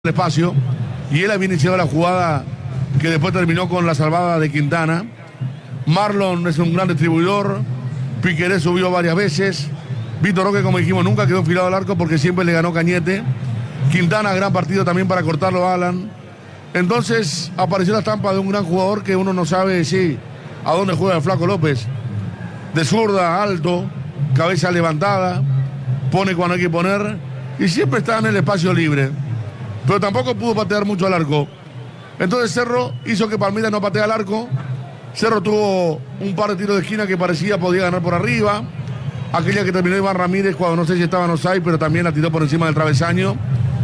el espacio y él había iniciado la jugada que después terminó con la salvada de Quintana. Marlon es un gran distribuidor. Piqueré subió varias veces. Vitor Roque, como dijimos, nunca quedó enfilado al arco porque siempre le ganó Cañete. Quintana, gran partido también para cortarlo a Alan. Entonces apareció la estampa de un gran jugador que uno no sabe si a dónde juega el Flaco López. De zurda, alto, cabeza levantada, pone cuando hay que poner y siempre está en el espacio libre. Pero tampoco pudo patear mucho al arco. Entonces Cerro hizo que Palmeiras no patea al arco. Cerro tuvo un par de tiros de esquina que parecía podía ganar por arriba. Aquella que terminó Iván Ramírez cuando no sé si estaba en offside, pero también la tiró por encima del travesaño.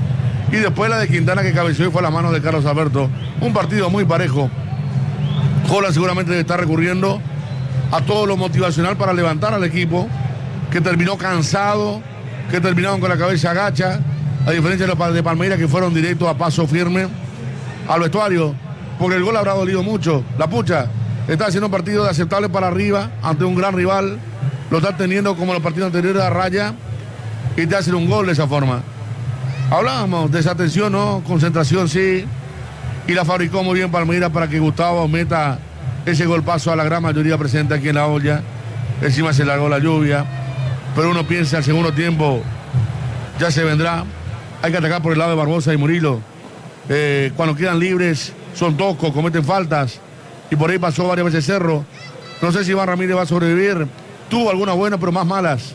Y después la de Quintana que cabeceó y fue a la mano de Carlos Alberto. Un partido muy parejo. Holland seguramente debe estar recurriendo a todo lo motivacional para levantar al equipo, que terminó cansado, que terminaron con la cabeza agacha, a diferencia de los de Palmeiras que fueron directos a paso firme al vestuario, porque el gol habrá dolido mucho. La Pucha está haciendo un partido de aceptable para arriba ante un gran rival, lo está teniendo como los partidos anteriores a raya y te hacen un gol de esa forma. Hablábamos de esa tensión, ¿no? Concentración, sí, y la fabricó muy bien Palmeiras para que Gustavo meta ese golpazo a la gran mayoría presente aquí en la olla. Encima se largó la lluvia, pero uno piensa al segundo tiempo ya se vendrá. Hay que atacar por el lado de Barbosa y Murilo. Cuando quedan libres son toscos, cometen faltas y por ahí pasó varias veces Cerro. No sé si Iván Ramírez va a sobrevivir. Tuvo algunas buenas pero más malas.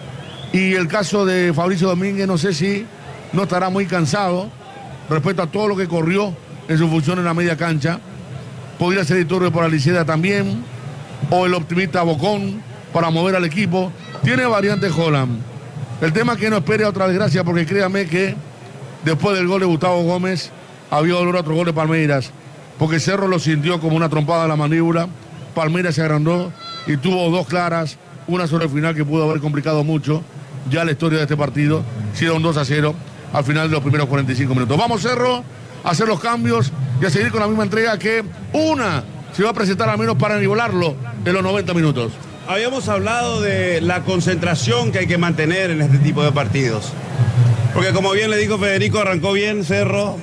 Y el caso de Fabricio Domínguez, no sé si no estará muy cansado respecto a todo lo que corrió en su función en la media cancha. Podría ser Iturbe por Aliceda también, o el optimista Bocón para mover al equipo. Tiene variante Holland. El tema es que no espere otra desgracia, porque créame que después del gol de Gustavo Gómez había dolor a otro gol de Palmeiras, porque Cerro lo sintió como una trompada a la mandíbula. Palmeiras se agrandó y tuvo dos claras, una sobre el final que pudo haber complicado mucho ya la historia de este partido, si era un 2-0 al final de los primeros 45 minutos. Vamos Cerro a hacer los cambios y a seguir con la misma entrega que una se va a presentar al menos para nivelarlo en los 90 minutos. Habíamos hablado de la concentración que hay que mantener en este tipo de partidos. Porque como bien le dijo Federico, arrancó bien Cerro,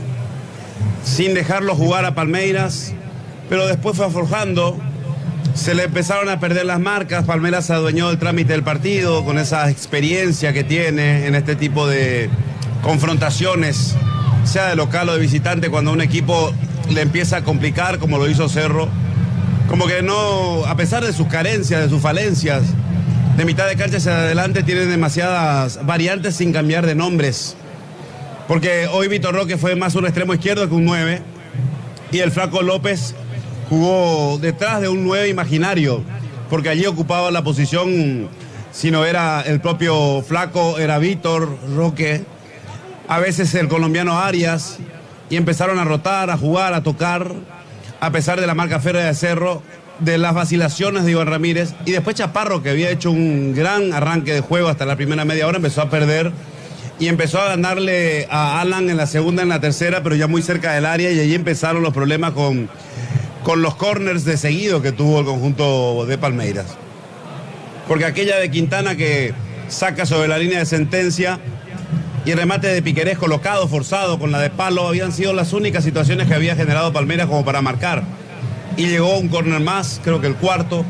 sin dejarlo jugar a Palmeiras, pero después fue aflojando, se le empezaron a perder las marcas, Palmeiras se adueñó del trámite del partido, con esa experiencia que tiene en este tipo de confrontaciones, sea de local o de visitante, cuando un equipo le empieza a complicar, como lo hizo Cerro. Como que no, a pesar de sus carencias, de sus falencias, de mitad de cancha hacia adelante tienen demasiadas variantes sin cambiar de nombres. Porque hoy Vitor Roque fue más un extremo izquierdo que un 9 y el Flaco López jugó detrás de un 9 imaginario, porque allí ocupaba la posición, si no era el propio Flaco, era Vitor Roque, a veces el colombiano Arias, y empezaron a rotar, a jugar, a tocar, a pesar de la marca férrea de Cerro, de las vacilaciones de Iván Ramírez, y después Chaparro, que había hecho un gran arranque de juego hasta la primera media hora, empezó a perder y empezó a ganarle a Alan en la segunda, en la tercera, pero ya muy cerca del área, y allí empezaron los problemas con los corners de seguido que tuvo el conjunto de Palmeiras. Porque aquella de Quintana que saca sobre la línea de sentencia y el remate de Piquerés colocado, forzado, con la de palo, habían sido las únicas situaciones que había generado Palmeiras como para marcar. Y llegó un córner más, creo que el cuarto.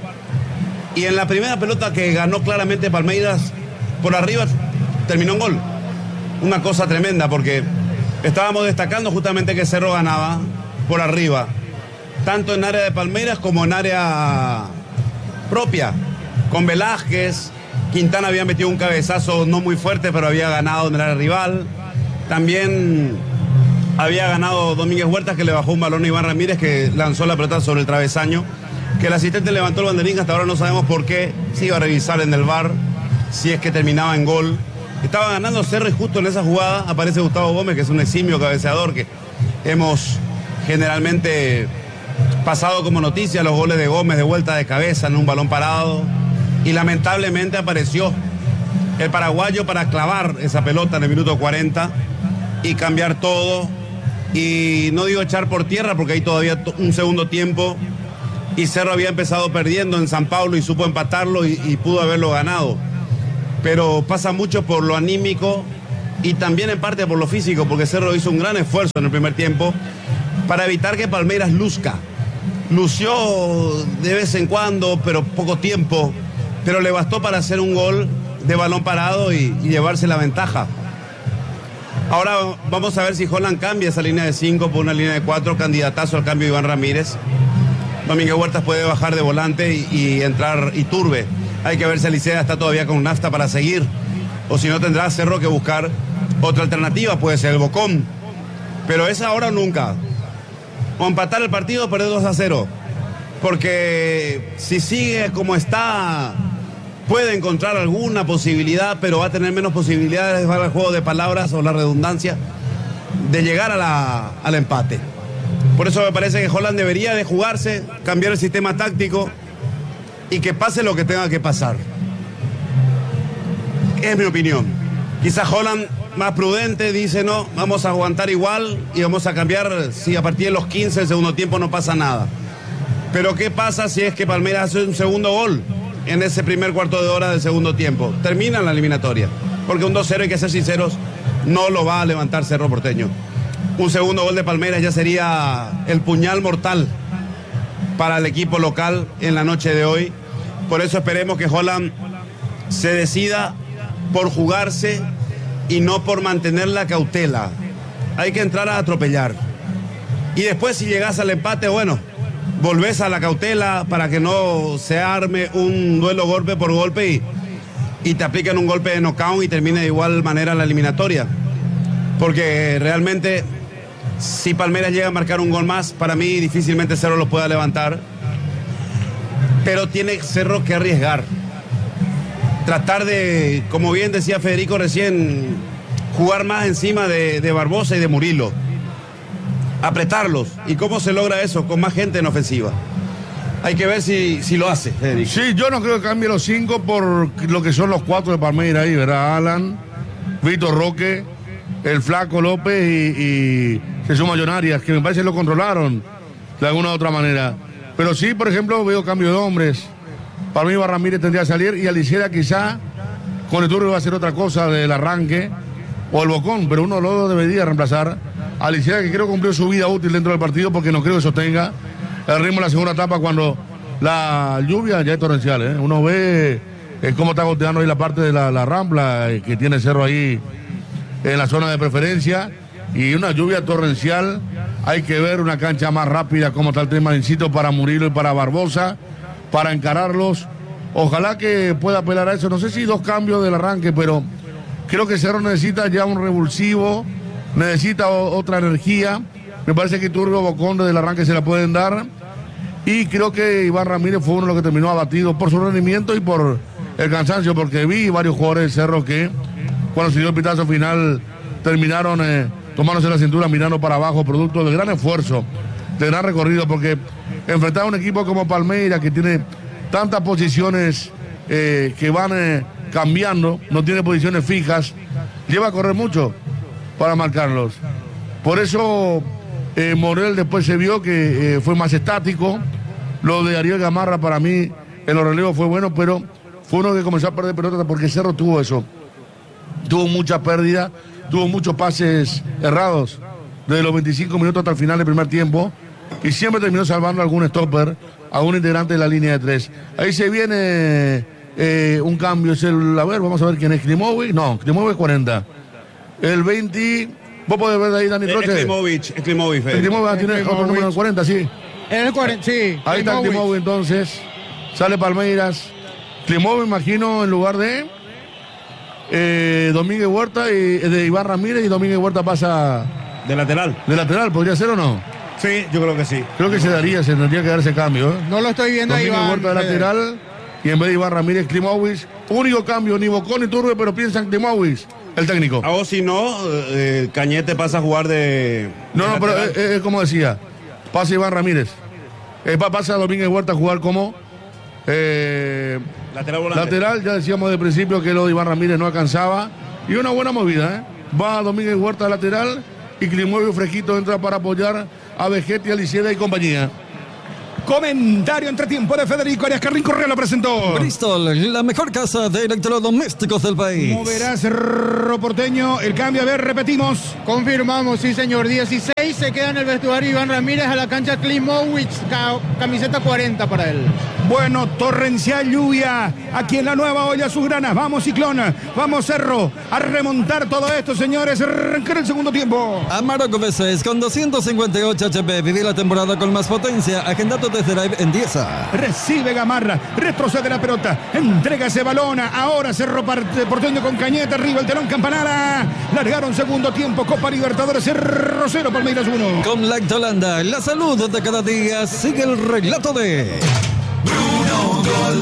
Y en la primera pelota que ganó claramente Palmeiras, por arriba, terminó en gol. Una cosa tremenda, porque estábamos destacando justamente que Cerro ganaba por arriba, tanto en área de Palmeiras como en área propia, con Velázquez. Quintana había metido un cabezazo no muy fuerte, pero había ganado en el área rival. También había ganado Domínguez Huertas, que le bajó un balón a Iván Ramírez, que lanzó la pelota sobre el travesaño, que el asistente levantó el banderín. Hasta ahora no sabemos por qué. Se iba a revisar en el VAR si es que terminaba en gol. Estaba ganando Cerro y justo en esa jugada aparece Gustavo Gómez, que es un eximio cabeceador que hemos generalmente pasado como noticia los goles de Gómez de vuelta de cabeza en un balón parado. Y lamentablemente apareció el paraguayo para clavar esa pelota en el minuto 40 y cambiar todo. Y no digo echar por tierra, porque hay todavía un segundo tiempo y Cerro había empezado perdiendo en San Paulo y supo empatarlo y pudo haberlo ganado. Pero pasa mucho por lo anímico y también en parte por lo físico, porque Cerro hizo un gran esfuerzo en el primer tiempo para evitar que Palmeiras luzca. Lució de vez en cuando, pero poco tiempo, pero le bastó para hacer un gol de balón parado y llevarse la ventaja. Ahora vamos a ver si Holland cambia esa línea de 5 por una línea de 4, candidatazo al cambio de Iván Ramírez. Domínguez Huertas puede bajar de volante y entrar Iturbe. Hay que ver si Licea está todavía con nafta para seguir, o si no tendrá Cerro que buscar otra alternativa, puede ser el Bocón, pero es ahora o nunca. O empatar el partido o perder 2-0, porque si sigue como está, puede encontrar alguna posibilidad, pero va a tener menos posibilidades para el juego de palabras o la redundancia de llegar al empate. Por eso me parece que Holland debería de jugarse, cambiar el sistema táctico y que pase lo que tenga que pasar. Es mi opinión. Quizás Holland, más prudente, dice no, vamos a aguantar igual y vamos a cambiar si a partir de los 15 del segundo tiempo no pasa nada. Pero ¿qué pasa si es que Palmeiras hace un segundo gol en ese primer cuarto de hora del segundo tiempo? Termina la eliminatoria, porque un 2-0, hay que ser sinceros, no lo va a levantar Cerro Porteño. Un segundo gol de Palmeiras ya sería el puñal mortal para el equipo local en la noche de hoy. Por eso esperemos que Holland se decida por jugarse y no por mantener la cautela. Hay que entrar a atropellar. Y después, si llegas al empate, bueno, volvés a la cautela para que no se arme un duelo golpe por golpe y te apliquen un golpe de knockout y termine de igual manera la eliminatoria. Porque realmente, si Palmeiras llega a marcar un gol más, para mí difícilmente Cerro lo pueda levantar. Pero tiene Cerro que arriesgar. Tratar de, como bien decía Federico recién, jugar más encima de Barbosa y de Murilo. Apretarlos. ¿Y cómo se logra eso? Con más gente en ofensiva. Hay que ver si lo hace, Federico. Sí, yo no creo que cambie los 5 por lo que son los 4 de Palmeiras ahí, ¿verdad? Alan, Vitor Roque, el Flaco López y se suma Jonarias, que me parece que lo controlaron de alguna u otra manera. Pero sí, por ejemplo, veo cambio de hombres. Para mí, Iván Ramírez tendría que salir y Alicera quizá con el turno va a hacer otra cosa del arranque o el Bocón, pero uno de los dos debería reemplazar a Alicera, que creo que cumplió su vida útil dentro del partido, porque no creo que sostenga el ritmo de la segunda etapa cuando la lluvia ya es torrencial, ¿eh? Uno ve cómo está goteando ahí la parte de la Rambla, que tiene Cerro ahí en la zona de preferencia, y una lluvia torrencial. Hay que ver una cancha más rápida, cómo está el tema, insisto, para Murilo y para Barbosa, para encararlos. Ojalá que pueda apelar a eso. No sé si 2 cambios del arranque, pero creo que Cerro necesita ya un revulsivo, necesita otra energía. Me parece que Iturbe o Bocón desde el arranque se la pueden dar. Y creo que Iván Ramírez fue uno de los que terminó abatido por su rendimiento y por el cansancio, porque vi varios jugadores de Cerro que cuando se dio el pitazo final terminaron tomándose la cintura, mirando para abajo, producto del gran esfuerzo, del gran recorrido, porque enfrentar a un equipo como Palmeiras, que tiene tantas posiciones que van cambiando, no tiene posiciones fijas, lleva a correr mucho para marcarlos. Por eso Morel después se vio que fue más estático. Lo de Ariel Gamarra para mí en los relevos fue bueno, pero fue uno que comenzó a perder pelotas, porque Cerro tuvo eso. Tuvo mucha pérdida, tuvo muchos pases errados desde los 25 minutos hasta el final del primer tiempo, y siempre terminó salvando a algún stopper, a un integrante de la línea de 3. Ahí se viene un cambio. A ver, vamos a ver quién es. Klimovic. No, Klimovic 40. El 20. ¿Vos podés ver de ahí, Dani Troche? Es Klimovic. Klimovic tiene otro número en 40, sí. En el 40, sí. Ahí está Klimovic, entonces. Sale Palmeiras. Klimovic, imagino, en lugar de Domínguez Huerta y de Iván Ramírez, y Domínguez Huerta pasa De lateral. de lateral, ¿podría ser o no? Sí, yo creo que sí. Creo que se tendría que dar ese cambio, ¿eh? No lo estoy viendo ahí, Domínguez Iván. Huerta de lateral, y en vez de Iván Ramírez, Klimovic. Único cambio, ni Bocón ni Turbe, pero piensa en Klimovic, el técnico. A vos, si no, Cañete pasa a jugar de No, pero es como decía, pasa Iván Ramírez. Pasa Domínguez Huerta a jugar como lateral volante. lateral. Ya decíamos de principio que lo de Iván Ramírez no alcanzaba. Y una buena movida, ¿eh? Va Domínguez Huerta lateral y Klimovic fresquito entra para apoyar a Vegetti, Aliceda y compañía. Comentario entre tiempo de Federico Arias Carrín Correa lo presentó. Bristol, la mejor casa de electrodomésticos del país. Moverá Cerro Porteño. El cambio, a ver, repetimos. Confirmamos, sí señor. 16 se queda en el vestuario Iván Ramírez, a la cancha Klimovic, camiseta 40 para él. Bueno, torrencial lluvia aquí en la Nueva Olla Azulgrana. Vamos Ciclón, vamos Cerro, a remontar todo esto, señores. Arrancar el segundo tiempo. Amarok V6 con 258 HP. Viví la temporada con más potencia. Agenda tu test drive en Diesa. Recibe Gamarra, retrocede la pelota, entrega ese balón. Ahora Cerro Porteño con Cañete, arriba el telón Campanara. Largaron segundo tiempo, Copa Libertadores, Cerro 0, Palmeiras 1. Con Lactolanda, la salud de cada día. Sigue el relato de Bruno Gol.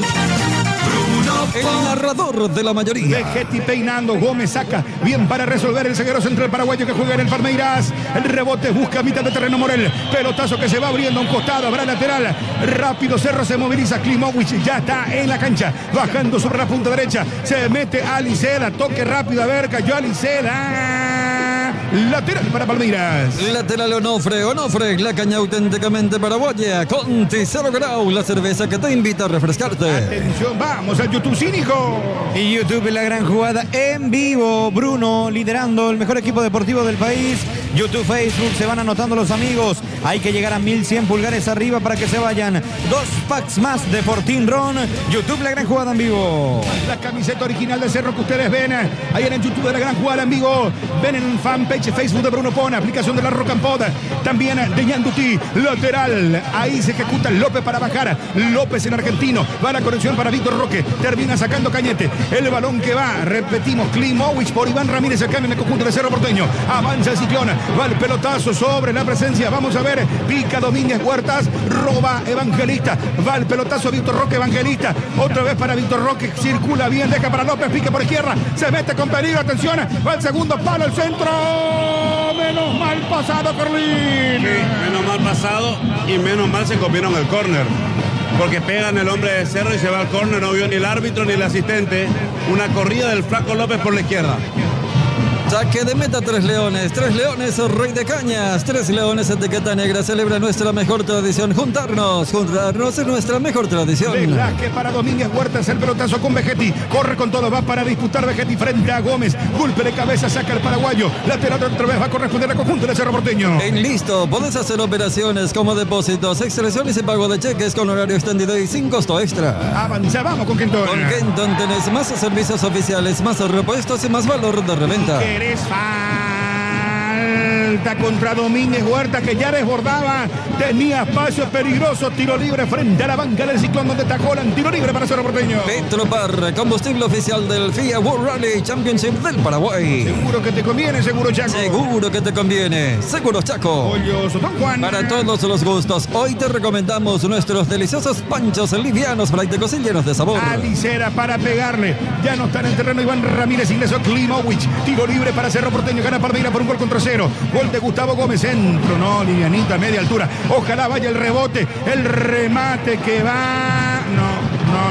el narrador de la mayoría. Vegetti peinando, Gómez saca bien para resolver el zaguero central paraguayo que juega en el Palmeiras. El rebote busca a mitad de terreno Morel. Pelotazo que se va abriendo a un costado, habrá lateral. Rápido Cerro se moviliza. Klimovic ya está en la cancha, bajando sobre la punta derecha. Se mete a Liceda, toque rápido, a ver, cayó a Liceda. Lateral para Palmeiras. Lateral Onofre, la caña auténticamente paraguaya. Conti 0 Grau, la cerveza que te invita a refrescarte. Atención, vamos al YouTube cínico. Y YouTube, la gran jugada en vivo. Bruno liderando el mejor equipo deportivo del país. YouTube, Facebook, se van anotando los amigos. Hay que llegar a 1100 pulgares arriba para que se vayan 2 packs más de Fortín Ron. YouTube, la gran jugada en vivo. La camiseta original de Cerro que ustedes ven ahí en el YouTube de la gran jugada en vivo. Ven en fanpage Facebook de Bruno Pona, aplicación de la Rocampoda. También de Ñanduti, lateral. Ahí se ejecuta López para bajar. López en argentino. Va la conexión para Víctor Roque. Termina sacando Cañete. El balón que va, repetimos, Klimovic por Iván Ramírez. El cambio en el conjunto de Cerro Porteño. Avanza el Ciclón. Va el pelotazo sobre la presencia. Vamos a ver. Pica Domínguez Huertas. Roba Evangelista. Va el pelotazo Víctor Roque Evangelista. Otra vez para Víctor Roque. Circula bien. Deja para López. Pica por izquierda. Se mete con peligro. Atención. Va el segundo palo. El centro. Menos mal pasado, Carlín. Sí, menos mal pasado y menos mal se comieron el córner. Porque pegan el hombre de Cerro y se va al córner. No vio ni el árbitro ni el asistente. Una corrida del Flaco López por la izquierda. Saque de meta, 3 leones, rey de cañas, 3 leones, etiqueta negra, celebra nuestra mejor tradición, juntarnos es nuestra mejor tradición. Velázquez para Domínguez Huertas, el pelotazo con Vegetti, corre con todo, va para disputar Vegetti frente a Gómez, golpe de cabeza, saca el paraguayo, lateral otra vez va a corresponder al conjunto de Cerro Porteño. En listo, podés hacer operaciones como depósitos, extracciones y pago de cheques con horario extendido y sin costo extra. Avanzamos con Kenton. Con Kenton tenés más servicios oficiales, más repuestos y más valor de reventa. Eres falta contra Domínguez Huerta, que ya desbordaba, tenía espacio peligroso, tiro libre frente a la banca del Ciclón donde está Holland, tiro libre para Cerro Porteño. Petropar, combustible oficial del FIA World Rally Championship del Paraguay. Seguro que te conviene, seguro Chaco. Seguro que te conviene, seguro Chaco. Pollos Don Juan. Para todos los gustos, hoy te recomendamos nuestros deliciosos panchos livianos, prácticos y llenos de sabor. Alicera para pegarle, ya no está en el terreno Iván Ramírez, ingresó Klimovic, tiro libre para Cerro Porteño, gana Palmeiras por un gol contra 0. Gol de Gustavo Gómez, centro, no, livianita, media altura. Ojalá vaya el rebote, el remate que va. No.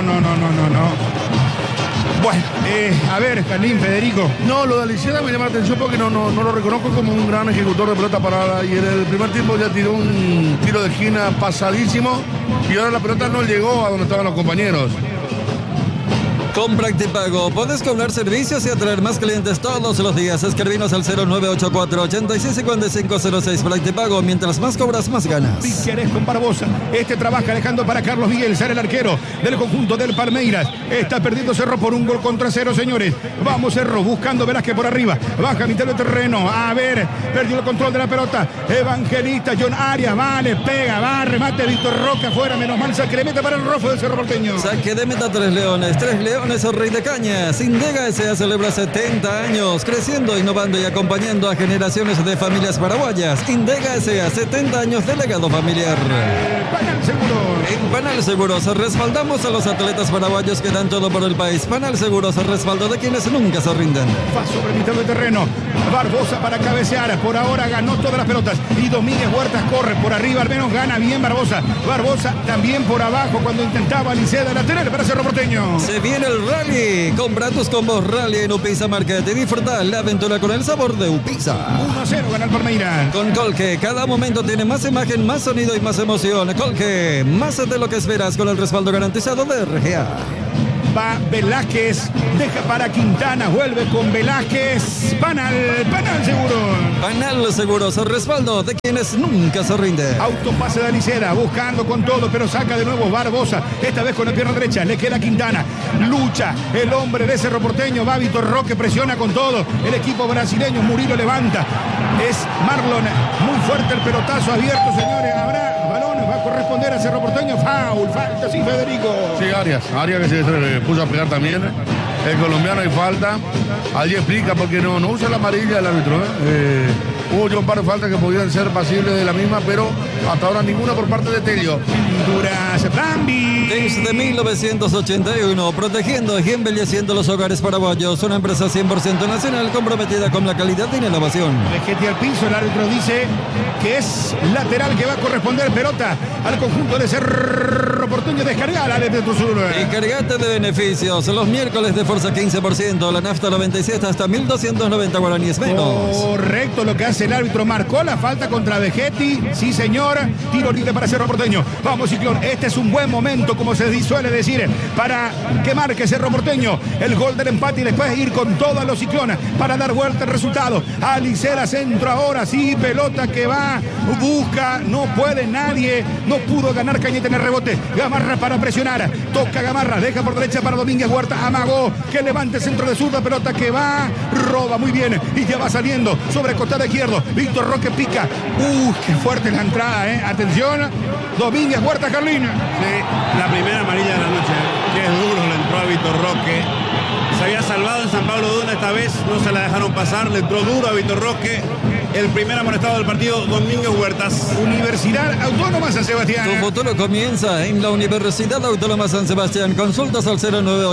Bueno, a ver, Carlín, Federico. No, lo de Aliceda me llama la atención porque no lo reconozco como un gran ejecutor de pelota parada. Y en el primer tiempo ya tiró un tiro de esquina pasadísimo y ahora la pelota no llegó a donde estaban los compañeros. Con Practipago podés cobrar servicios y atraer más clientes todos los días. Escribinos al 0984-865506. Practipago, mientras más cobras, más ganas. Piquerés con Barbosa. Este trabaja dejando para Carlos Miguel, ser el arquero del conjunto del Palmeiras. Está perdiendo Cerro por un gol contra 0, señores. Vamos Cerro, buscando Velázquez por arriba. Baja a mitad del terreno. A ver, perdió el control de la pelota. Evangelista, John Arias, vale, pega, va, remate, Víctor Roque afuera. Menos mal, sacrementa para el Rofo del Cerro Porteño. Saque de meta, 3 leones, rey de cañas. Indega S.A. celebra 70 años, creciendo, innovando y acompañando a generaciones de familias paraguayas. Indega S.A. 70 años de legado familiar. Panal Seguros. En Panal Seguros respaldamos a los atletas paraguayos que dan todo por el país. Panal Seguros, respaldo de quienes nunca se rinden. Va sobre mitad del terreno. Barbosa para cabecear. Por ahora ganó todas las pelotas. Y Domínguez Huertas corre por arriba. Al menos gana bien Barbosa. Barbosa también por abajo cuando intentaba Liceda lateral para Cerro Porteño. Se viene el rally. Compra tus combos rally en Upisa Market y disfruta la aventura con el sabor de Upisa. 1-0 gana el Palmeiras. Con Colque, cada momento tiene más imagen, más sonido y más emoción. Colque, más de lo que esperas con el respaldo garantizado de RGA. Va Velázquez, deja para Quintana, vuelve con Velázquez. Panal seguro. Panal Seguros, respaldo de quienes nunca se rinde. Autopase de Aliceda, buscando con todo, pero saca de nuevo Barbosa. Esta vez con la pierna derecha, le queda Quintana. Lucha el hombre de Cerro Porteño, va Vitor Roque, presiona con todo. El equipo brasileño, Murilo levanta. Es Marlon, muy fuerte el pelotazo abierto, señores. Habrá balón, va a corresponder a Cerro Porteño. Falta, sí, Federico. Sí, Arias que se puso a pegar también. El colombiano hay falta. Allí explica porque no usa la amarilla el árbitro. Hubo ya un par de faltas que podían ser pasibles de la misma, pero hasta ahora ninguna por parte de Tello. Honduras, Bambi. Desde 1981, protegiendo y embelleciendo los hogares paraguayos, una empresa 100% nacional comprometida con la calidad y la innovación. Vegeti al piso, el árbitro dice que es lateral, que va a corresponder pelota al conjunto de Cerro Porteño. Descargala de Petrosur. Y cargate de beneficios. Los miércoles de fuerza 15%, la nafta 97 hasta 1.290 guaraníes menos. Correcto lo que hace el árbitro. Marcó la falta contra Vegeti. Sí, señor. Tiro libre para Cerro Porteño. Vamos, Ciclón. Este es un buen momento, como se suele decir, para que marque Cerro Porteño el gol del empate y después ir con todos los Ciclones para dar vuelta al resultado. Alicera, centro ahora. Sí, pelota que va. Busca. No puede nadie. No pudo ganar Cañete en el rebote. Gamarra para presionar. Toca Gamarra. Deja por derecha para Domínguez Huerta. Amagó. Que levante centro de zurda. Pelota que va. Roba muy bien. Y ya va saliendo sobre costado izquierdo. Víctor Roque pica. Qué fuerte la entrada, Atención. Domínguez Huerta, Carlín. Sí, la primera amarilla de la noche. Qué duro le entró a Víctor Roque. Se había salvado en San Pablo de una, esta vez no se la dejaron pasar. Le entró duro a Víctor Roque. El primer amonestado del partido, Domínguez Huertas. Universidad Autónoma San Sebastián. Tu futuro comienza en la Universidad Autónoma San Sebastián. Consultas al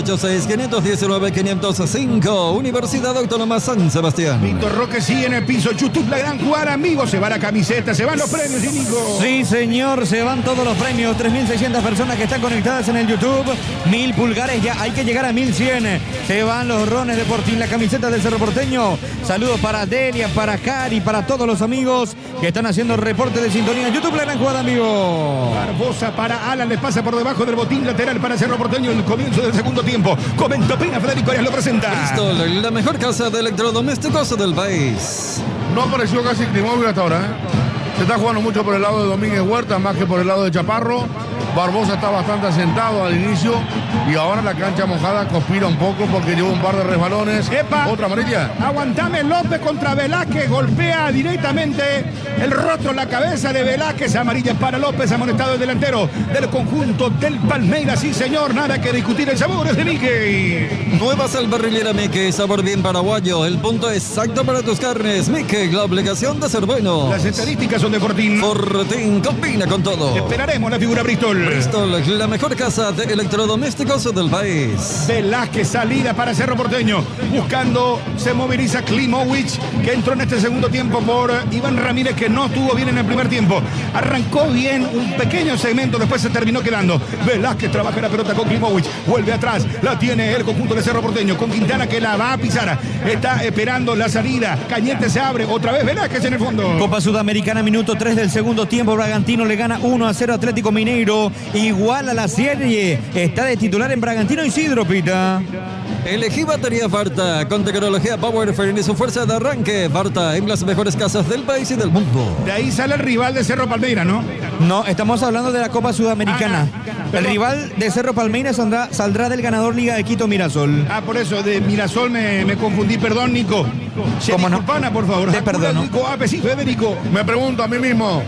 0986-519-505. Universidad Autónoma San Sebastián. Víctor Roque sigue en el piso. YouTube, la gran jugada, amigos. Se va la camiseta, se van los premios, y Nico. Sí, señor, se van todos los premios. 3.600 personas que están conectadas en el YouTube. 1.000 pulgares, ya hay que llegar a 1.100. Se van los rones de Portín, la camiseta del Cerro Porteño. Saludos para Delia, para Cari, para todos los amigos que están haciendo reporte de sintonía en YouTube. La gran jugada, amigo. Barbosa para Alan, le pasa por debajo del botín lateral para Cerro Porteño. El comienzo del segundo tiempo. Comenta pena, Federico Arias lo presenta. Bristol, la mejor casa de electrodomésticos del país. No apareció casi Climóvil hasta ahora. Se está jugando mucho por el lado de Domínguez Huerta, más que por el lado de Chaparro. Barbosa está bastante asentado al inicio y ahora la cancha mojada conspira un poco porque llevó un par de resbalones. ¡Epa! Otra amarilla. Aguantame, López contra Velázquez. Golpea directamente el rostro, la cabeza de Velázquez. Amarilla para López, amonestado el delantero del conjunto del Palmeiras. Sí, señor, nada que discutir. El sabor es de Mickey. Nueva salbarrilera Mickey, sabor bien paraguayo. El punto exacto para tus carnes. Mickey, la obligación de ser bueno. Las estadísticas son de Fortín. Fortín combina con todo. Esperaremos la figura Bristol. Bristol, la mejor casa de electrodomésticos del país. Velázquez, salida para Cerro Porteño. Buscando, se moviliza Klimovic, que entró en este segundo tiempo por Iván Ramírez, que no estuvo bien en el primer tiempo. Arrancó bien un pequeño segmento, después se terminó quedando. Velázquez trabaja la pelota con Klimovic. Vuelve atrás, la tiene el conjunto de Cerro Porteño. Con Quintana que la va a pisar. Está esperando la salida. Cañete se abre. Otra vez Velázquez en el fondo. Copa Sudamericana, minuto 3 del segundo tiempo. Bragantino le gana 1-0 Atlético Mineiro. Igual a la serie. Está de titular en Bragantino Isidro Pita. Elegí batería Farta con tecnología Power Frame y su fuerza de arranque. Farta en las mejores casas del país y del mundo. De ahí sale el rival de Cerro Palmeiras, ¿no? No, estamos hablando de la Copa Sudamericana. El rival de Cerro Palmeiras saldrá del ganador Liga de Quito Mirasol. Por eso de Mirasol me confundí. Perdón, Nico. ¿Cómo no? Pana, por favor. Te perdono. Nico, sí, Federico. Me pregunto a mí mismo.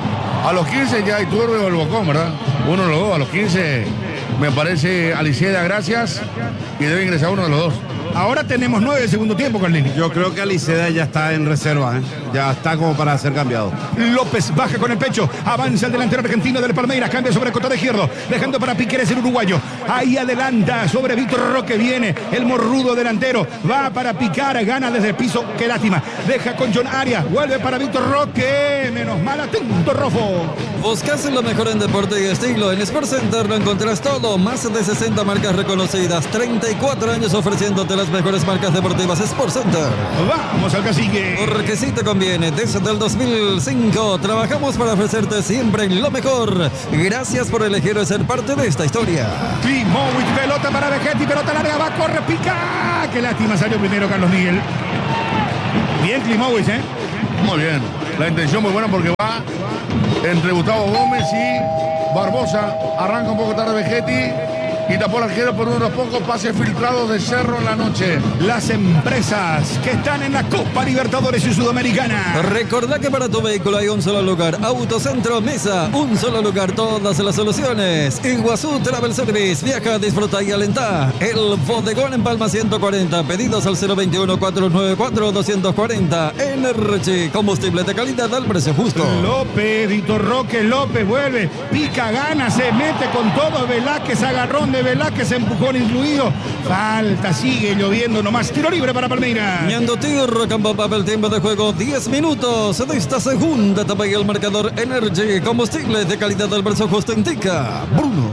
A los 15 ya hay Turbe o el Bocón, ¿verdad? Uno de los dos. A los 15 me parece Aliceda, gracias. Y debe ingresar uno de los dos. Ahora tenemos 9 de segundo tiempo, Carlini. Yo creo que Aliceda ya está en reserva, ya está como para ser cambiado. López baja con el pecho, avanza el delantero argentino del Palmeiras, cambia sobre el costado izquierdo, dejando para Piqueres el uruguayo. Ahí adelanta sobre Víctor Roque, viene el morrudo delantero, va para picar, gana desde el piso, qué lástima. Deja con John Arias, vuelve para Víctor Roque, menos menos mal, atento, Rofo. Buscas lo mejor en deporte y estilo. En Sport Center lo encontrás todo. Más de 60 marcas reconocidas. 34 años ofreciéndote las mejores marcas deportivas. Sport Center. Vamos al cacique. Porque sí te conviene. Desde el 2005 trabajamos para ofrecerte siempre lo mejor. Gracias por elegir ser parte de esta historia. Klimovic, pelota para Vegetti, pelota al área, va, corre, pica. Qué lástima, salió primero Carlos Miguel. Bien Klimovic, Muy bien. La intención muy buena porque va entre Gustavo Gómez y Barbosa. Arranca un poco tarde Vegetti y tapó el arquero por unos pocos pases filtrados de Cerro en la noche. Las empresas que están en la Copa Libertadores y Sudamericana. Recordá que para tu vehículo hay un solo lugar. Autocentro Mesa, un solo lugar, todas las soluciones. Iguazú Travel Service, viaja, disfruta y alentá. El Bodegón en Palma 140, pedidos al 021-494-240. Energy, combustible de calidad al precio justo. López, Víctor Roque, López vuelve, pica, gana, se mete con todo. Velázquez, agarrón de Velázquez, empujón incluido. Falta, sigue lloviendo nomás. Tiro libre para Palmeiras. Ñandotir, campo papel, tiempo de juego, 10 minutos de esta segunda etapa y el marcador Energy, combustible de calidad al precio justo indica Bruno.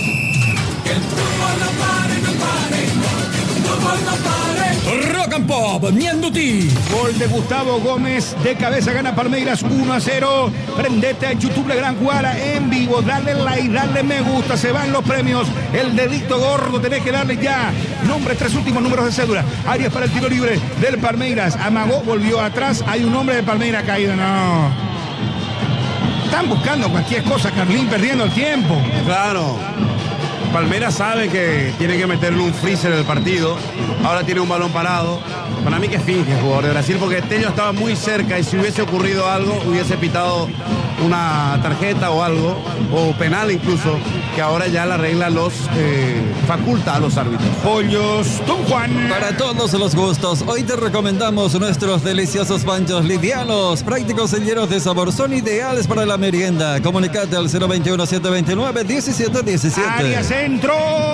Rock and Pop, Ñanduti. Gol de Gustavo Gómez, de cabeza gana Palmeiras 1-0. Prendete a YouTube, la gran jugada en vivo. Dale like, dale me gusta, se van los premios. El dedito gordo, tenés que darle ya. Nombre, 3 últimos números de cédula. Arias para el tiro libre del Palmeiras. Amagó, volvió atrás. Hay un hombre de Palmeiras caído, no. Están buscando cualquier cosa, Carlín, perdiendo el tiempo. Claro. Palmeiras sabe que tiene que meterle un freezer en el partido. Ahora tiene un balón parado. Para mí que finge el jugador de Brasil, porque Tello estaba muy cerca y si hubiese ocurrido algo, hubiese pitado una tarjeta o algo, o penal incluso, que ahora ya la regla los faculta a los árbitros. Pollos Don Juan. Para todos los gustos, hoy te recomendamos nuestros deliciosos panchos livianos, prácticos y llenos de sabor. Son ideales para la merienda. Comunicate al 021-729-1717. Área centro.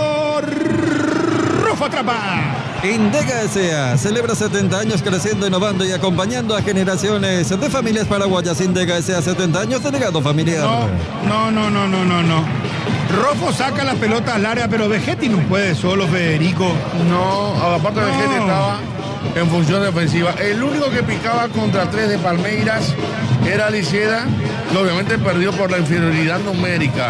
Rufo atrapa. Indega S.A. celebra 70 años creciendo, innovando y acompañando a generaciones de familias paraguayas. Indega S.A. 70 años de legado familiar. No. Rofo saca la pelota al área, pero Vegetti no puede solo, Federico. No, aparte de Vegetti estaba en función defensiva. El único que picaba contra 3 de Palmeiras era Liceda, que obviamente perdió por la inferioridad numérica.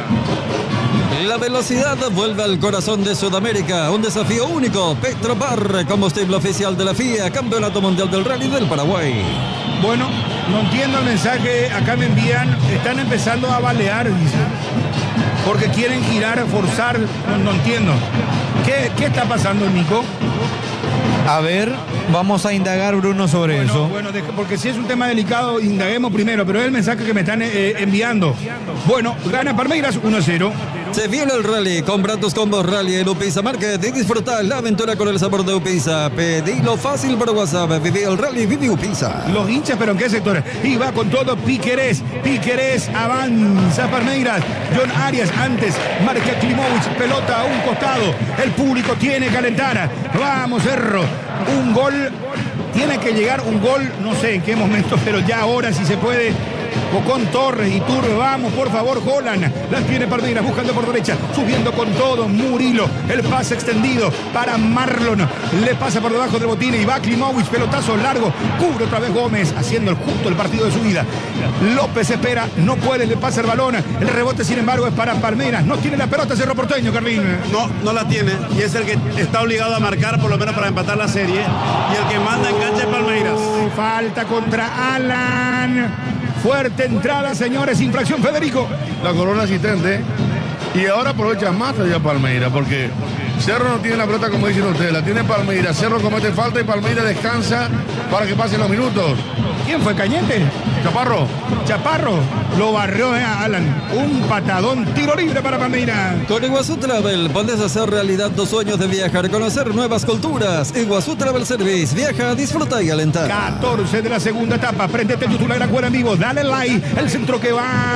La velocidad vuelve al corazón de Sudamérica. Un desafío único. Petropar, combustible oficial de la FIA, Campeonato Mundial del Rally del Paraguay. Bueno, no entiendo el mensaje. Acá me envían, están empezando a balear, dice. Porque quieren girar, forzar. No entiendo. ¿Qué está pasando, Nico? A ver, vamos a indagar, Bruno, sobre eso. Bueno, porque si es un tema delicado, indaguemos primero, pero es el mensaje que me están enviando. Bueno, gana Palmeiras 1-0. Se viene el rally. Compra tus combos rally en Upisa Market y disfruta la aventura con el sabor de Upisa. Pedilo fácil por WhatsApp. Viví el rally, viví Upisa. Los hinchas, pero ¿en qué sector? Y va con todo Piquerés. Piquerés avanza Palmeiras. John Arias antes. Marca Klimovic. Pelota a un costado. El público tiene que alentar. Vamos, Cerro. Un gol. Tiene que llegar un gol. No sé en qué momento, pero ya ahora si se puede. Bocón, Torres y Turbe, vamos, por favor, Holland. Las tiene Palmeiras, buscando por derecha, subiendo con todo, Murilo. El pase extendido para Marlon. Le pasa por debajo del botín y va Klimovic, pelotazo largo. Cubre otra vez Gómez, haciendo justo el partido de su vida. López espera, no puede, le pasa el balón. El rebote, sin embargo, es para Palmeiras. No tiene la pelota Cerro Porteño, Carlín. No la tiene. Y es el que está obligado a marcar, por lo menos para empatar la serie. Y el que manda en cancha es Palmeiras. Falta contra Alan. Fuerte entrada, señores, infracción, Federico. La corona asistente. Y ahora aprovecha más todavía Palmeiras, porque Cerro no tiene la pelota como dicen ustedes, la tiene Palmeiras. Cerro comete falta y Palmeiras descansa para que pasen los minutos. ¿Quién fue, Cañete? Chaparro. Lo barrió a Alan. Un patadón, tiro libre para Palmeiras. Con Iguazú Travel podés hacer realidad tus sueños de viajar, conocer nuevas culturas. Iguazú Travel Service, viaja, disfruta y alentar. 14 de la segunda etapa. Prendete YouTube, la gran juega en vivo. Dale like. El centro que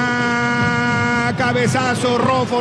va. Cabezazo, Rofo.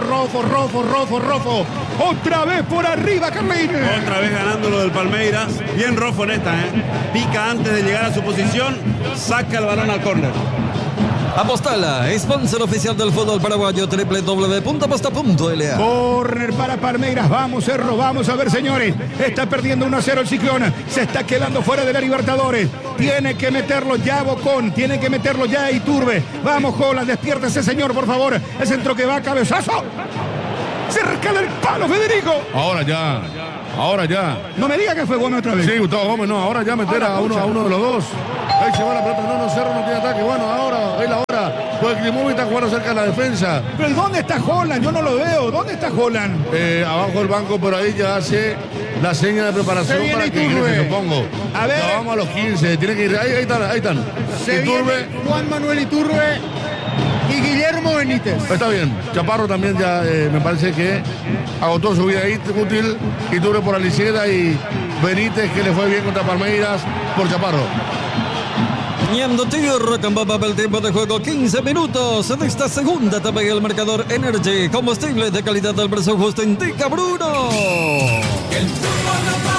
Otra vez por arriba, Carlín. Otra vez ganándolo del Palmeiras. Bien Rofo en esta, Pica antes de llegar a su posición. Saca el balón al córner. Apostala, sponsor oficial del fútbol paraguayo, www.aposta.la. Corner para Palmeiras. Vamos, Cerro. Vamos a ver, señores. Está perdiendo 1-0 el Ciclón. Se está quedando fuera de la Libertadores. Tiene que meterlo ya Bocón. Tiene que meterlo ya Iturbe. Vamos, Holland. Despiértese, señor, por favor. El centro que va, cabezazo. Cerca del palo, Federico. Ahora ya. No me diga que fue Gómez otra vez. Sí, Gustavo Gómez, no. Ahora ya meter a uno de los dos. Ahí se va la pelota. No, Cerro no tiene ataque. Bueno, ahora es la hora. Pues Klimovic está jugando cerca de la defensa. Pero ¿y dónde está Holland? Yo no lo veo. ¿Dónde está Holland? Abajo del banco, pero ahí ya hace la seña de preparación para que ingrese, supongo. A ver. Ya vamos a los 15. Tiene que ir. Ahí están. Se viene Juan Manuel Iturbe y Guillermo Benítez. Está bien. Chaparro también ya me parece que agotó su vida útil. Iturbe por Aliceda y Benítez, que le fue bien contra Palmeiras, por Chaparro. Ñandutí, Rock'n'Pop, el tiempo de juego 15 minutos de esta segunda etapa y el marcador Energy, combustible de calidad del precio justo, indica Bruno. Que el fútbol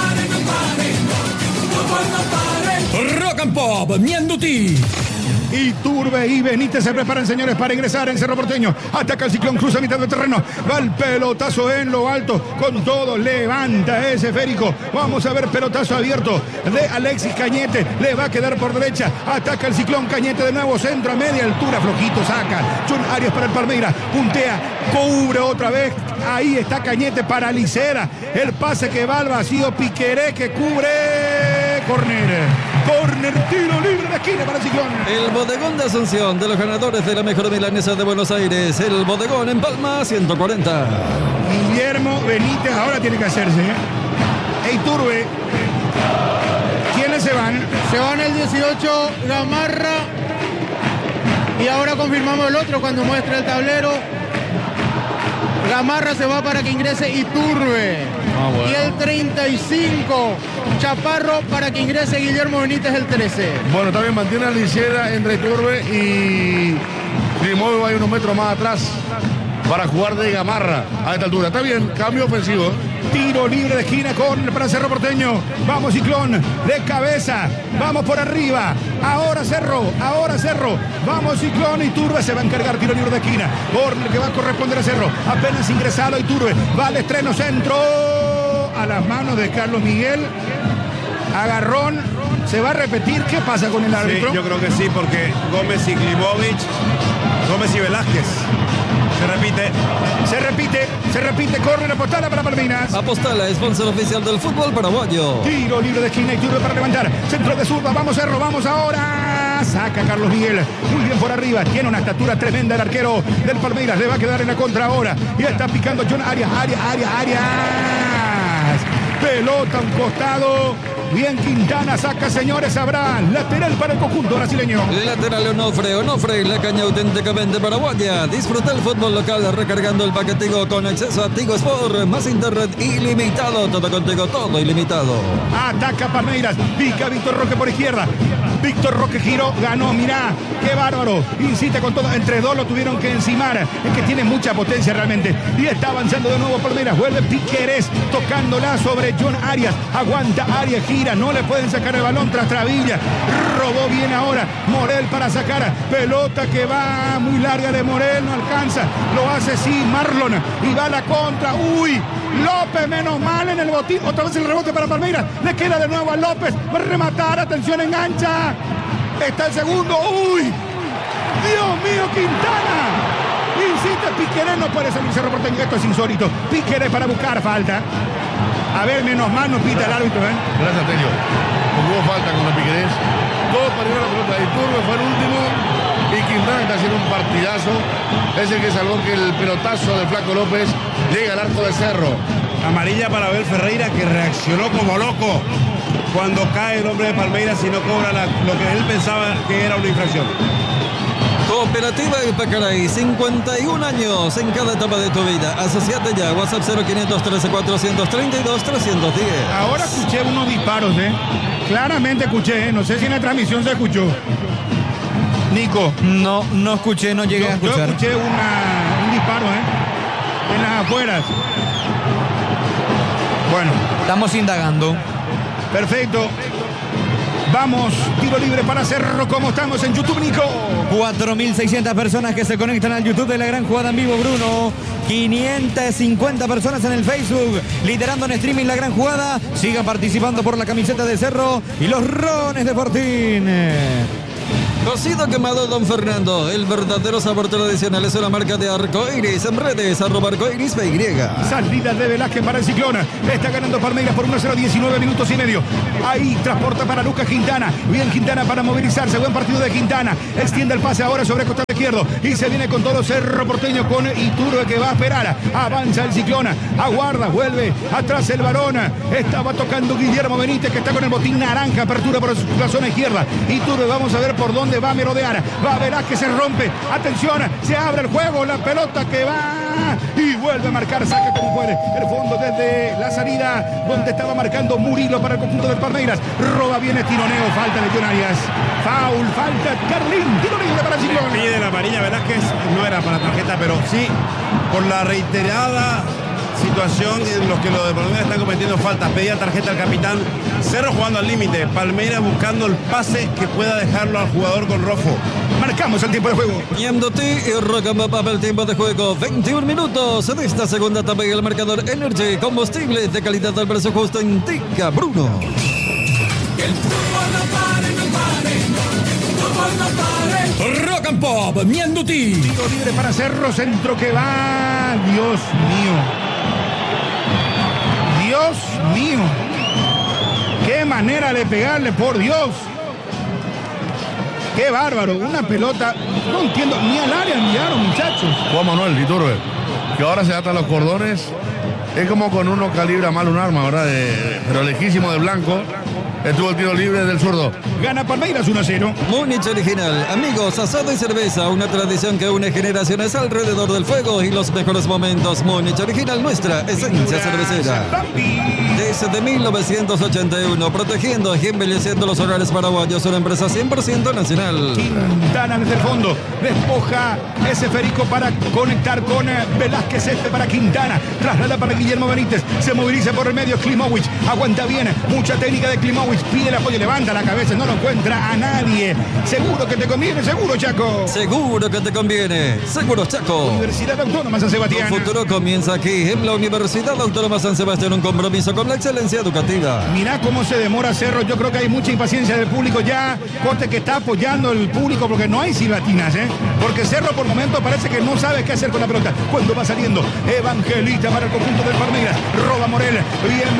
no pare. Rock'n'Pop, Ñandutí. Iturbe y Benítez se preparan, señores, para ingresar en Cerro Porteño. Ataca el Ciclón, cruza mitad del terreno. Va el pelotazo en lo alto. Con todo, levanta ese esférico. Vamos a ver, pelotazo abierto de Alexis Cañete. Le va a quedar por derecha. Ataca el Ciclón, Cañete de nuevo. Centro a media altura, flojito saca. John Arias para el Palmeiras. Puntea, cubre otra vez. Ahí está Cañete para Aliceda. El pase que va al vacío. Piqueré que cubre. Corner, tiro libre de esquina para el Ciclón. El bodegón de Asunción de los ganadores de la mejor milanesa de Buenos Aires. El bodegón en Palma, 140. Guillermo Benítez ahora tiene que hacerse. Iturbe. ¿Quiénes se van? Se van el 18, Gamarra. Y ahora confirmamos el otro cuando muestra el tablero. Gamarra se va para que ingrese Iturbe. Bueno. Y el 35, Chaparro, para que ingrese Guillermo Benítez el 13. Bueno, también mantiene a Aliceda entre Iturbe y Klimovic va unos metros más atrás para jugar de Gamarra a esta altura. Está bien, cambio ofensivo. Tiro libre de esquina para Cerro Porteño. Vamos, Ciclón, de cabeza. Vamos por arriba. Ahora Cerro. Vamos, Ciclón. Iturbe se va a encargar. Tiro libre de esquina. Corner que va a corresponder a Cerro. Apenas ingresado Iturbe. Va al estreno, centro. A las manos de Carlos Miguel. Agarrón. ¿Se va a repetir? ¿Qué pasa con el árbitro? Sí, yo creo que sí, porque Gómez y Klimovic, Gómez y Velázquez. Se repite, córner, Apostala para Palmeiras. Apostala, sponsor oficial del fútbol paraguayo. Tiro libre de esquina, Iturbe para levantar. Centro de zurda, vamos Cerro, vamos ahora. Saca Carlos Miguel, muy bien por arriba. Tiene una estatura tremenda el arquero del Palmeiras. Le va a quedar en la contra ahora. Y está picando John Arias. Pelota a un costado. Bien Quintana, saca, señores, habrá lateral para el conjunto brasileño. Lateral Onofre, la caña auténticamente paraguaya. Disfruta el fútbol local recargando el paquetigo con acceso a Tigo Sport, más internet ilimitado, todo contigo, todo ilimitado. Ataca Palmeiras, pica Víctor Roque por izquierda. Víctor Roque giró, ganó, mirá, qué bárbaro. Incita con todo, entre dos lo tuvieron que encimar. Es que tiene mucha potencia realmente. Y está avanzando de nuevo Palmeiras, vuelve Piquerés, tocándola sobre John Arias. Aguanta Arias, gira, no le pueden sacar el balón tras Travilla. Robó bien ahora Morel para sacar. Pelota que va muy larga de Morel, no alcanza. Lo hace sí Marlon y va a la contra. Uy, López menos mal en el botín. Otra vez el rebote para Palmeiras. Le queda de nuevo a López. Va a rematar, atención, engancha. Está el segundo. Uy, Dios mío, Quintana. Incita Piquerés, no puede salir Cerro Porteño. Esto es insólito. Piquerés para buscar falta. A ver, menos mal no pita el árbitro, ¿eh? Gracias, Tello. Hubo falta con la Piquerés. Todo para ir a la pelota de Iturbe, fue el último. Y Quintana está haciendo un partidazo. Es el que salvó que el pelotazo de Flaco López llegue al arco de Cerro. Amarilla para Abel Ferreira, que reaccionó como loco cuando cae el hombre de Palmeiras y no cobra lo que él pensaba que era una infracción. Cooperativa Ipacaraí, 51 años en cada etapa de tu vida. Asociate ya, WhatsApp 0513 432 310. Ahora escuché unos disparos, Claramente escuché, no sé si en la transmisión se escuchó. Nico. No escuché, no llegué a escuchar. Yo escuché un disparo, en las afueras. Bueno. Estamos indagando. Perfecto. Vamos, tiro libre para Cerro. ¿Cómo estamos en YouTube, Nico? 4.600 personas que se conectan al YouTube de La Gran Jugada en vivo, Bruno. 550 personas en el Facebook, liderando en streaming La Gran Jugada. Siga participando por la camiseta de Cerro y los rones de Fortín. Cocido quemado Don Fernando, el verdadero sabor tradicional es una marca de Arcoiris. En redes, @arcoiris_PY. Salida de Velázquez para el Ciclón. Está ganando Palmeiras por 1-0, 19 minutos y medio. Ahí transporta para Lucas Quintana. Bien Quintana para movilizarse. Buen partido de Quintana. Extiende el pase ahora sobre el costado izquierdo. Y se viene con todo Cerro Porteño con Iturbe que va a esperar. Avanza el Ciclón. Aguarda, vuelve. Atrás el balón. Estaba tocando Guillermo Benítez que está con el botín naranja. Apertura por la zona izquierda. Iturbe, vamos a ver por dónde va a merodear. Va a Velázquez, se rompe. Atención, se abre el juego. La pelota que va y vuelve a marcar. Saca como puede. El fondo desde la salida donde estaba marcando Murilo para el conjunto del Palmeiras. Roba bien el tironeo. Falta de John Arias. Foul, falta Carlín. Tiro libre para el Ciclón. Pide la amarilla Velázquez. No era para tarjeta, pero sí por la reiterada situación en los que los de Palmeiras están cometiendo faltas. Pedía tarjeta al capitán. Cerro jugando al límite. Palmeiras buscando el pase que pueda dejarlo al jugador con Rofo. Marcamos el tiempo de juego. Ñamduti y Rocambop el tiempo de juego. 21 minutos de esta segunda etapa y el marcador Energy. Combustible de calidad al precio justo indica Bruno. Que el fútbol no pare, no pare. El fútbol no pare. Rock and Pop, Ñamduti. Tiro libre para Cerro. Centro que va. Dios mío. Dios mío. Qué manera de pegarle, por Dios. Qué bárbaro. Una pelota. No entiendo. Ni al área enviaron, muchachos. Juan Manuel Iturbe, que ahora se atan los cordones. Es como con uno calibra mal un arma, ¿verdad? Pero lejísimo de blanco. Estuvo el tiro libre del zurdo. Gana Palmeiras 1-0. Múnich Original. Amigos, asado y cerveza. Una tradición que une generaciones alrededor del fuego y los mejores momentos. Múnich Original, nuestra esencia cervecera. Desde 1981, protegiendo y embelleciendo los hogares paraguayos. Una empresa 100% nacional. Quintana desde el fondo. Despoja ese Ferico para conectar con Velázquez. Para Quintana. Traslada para Guillermo Benítez. Se moviliza por el medio. Klimovic. Aguanta bien. Mucha técnica de Klimovic. Pide el apoyo. Levanta la cabeza. No lo encuentra a nadie. Seguro que te conviene. Seguro, Chaco. Seguro que te conviene. Seguro, Chaco. Universidad Autónoma San Sebastián. Tu futuro comienza aquí en la Universidad Autónoma San Sebastián. Un compromiso con la excelencia educativa. Mirá cómo se demora Cerro. Yo creo que hay mucha impaciencia del público ya. Corte que está apoyando el público porque no hay silbatinas, ¿eh? Porque Cerro por momentos parece que no sabe qué hacer con la pelota. Cuando va saliendo Evangelista para el conjunto del Palmeiras. Roba Morel. Bien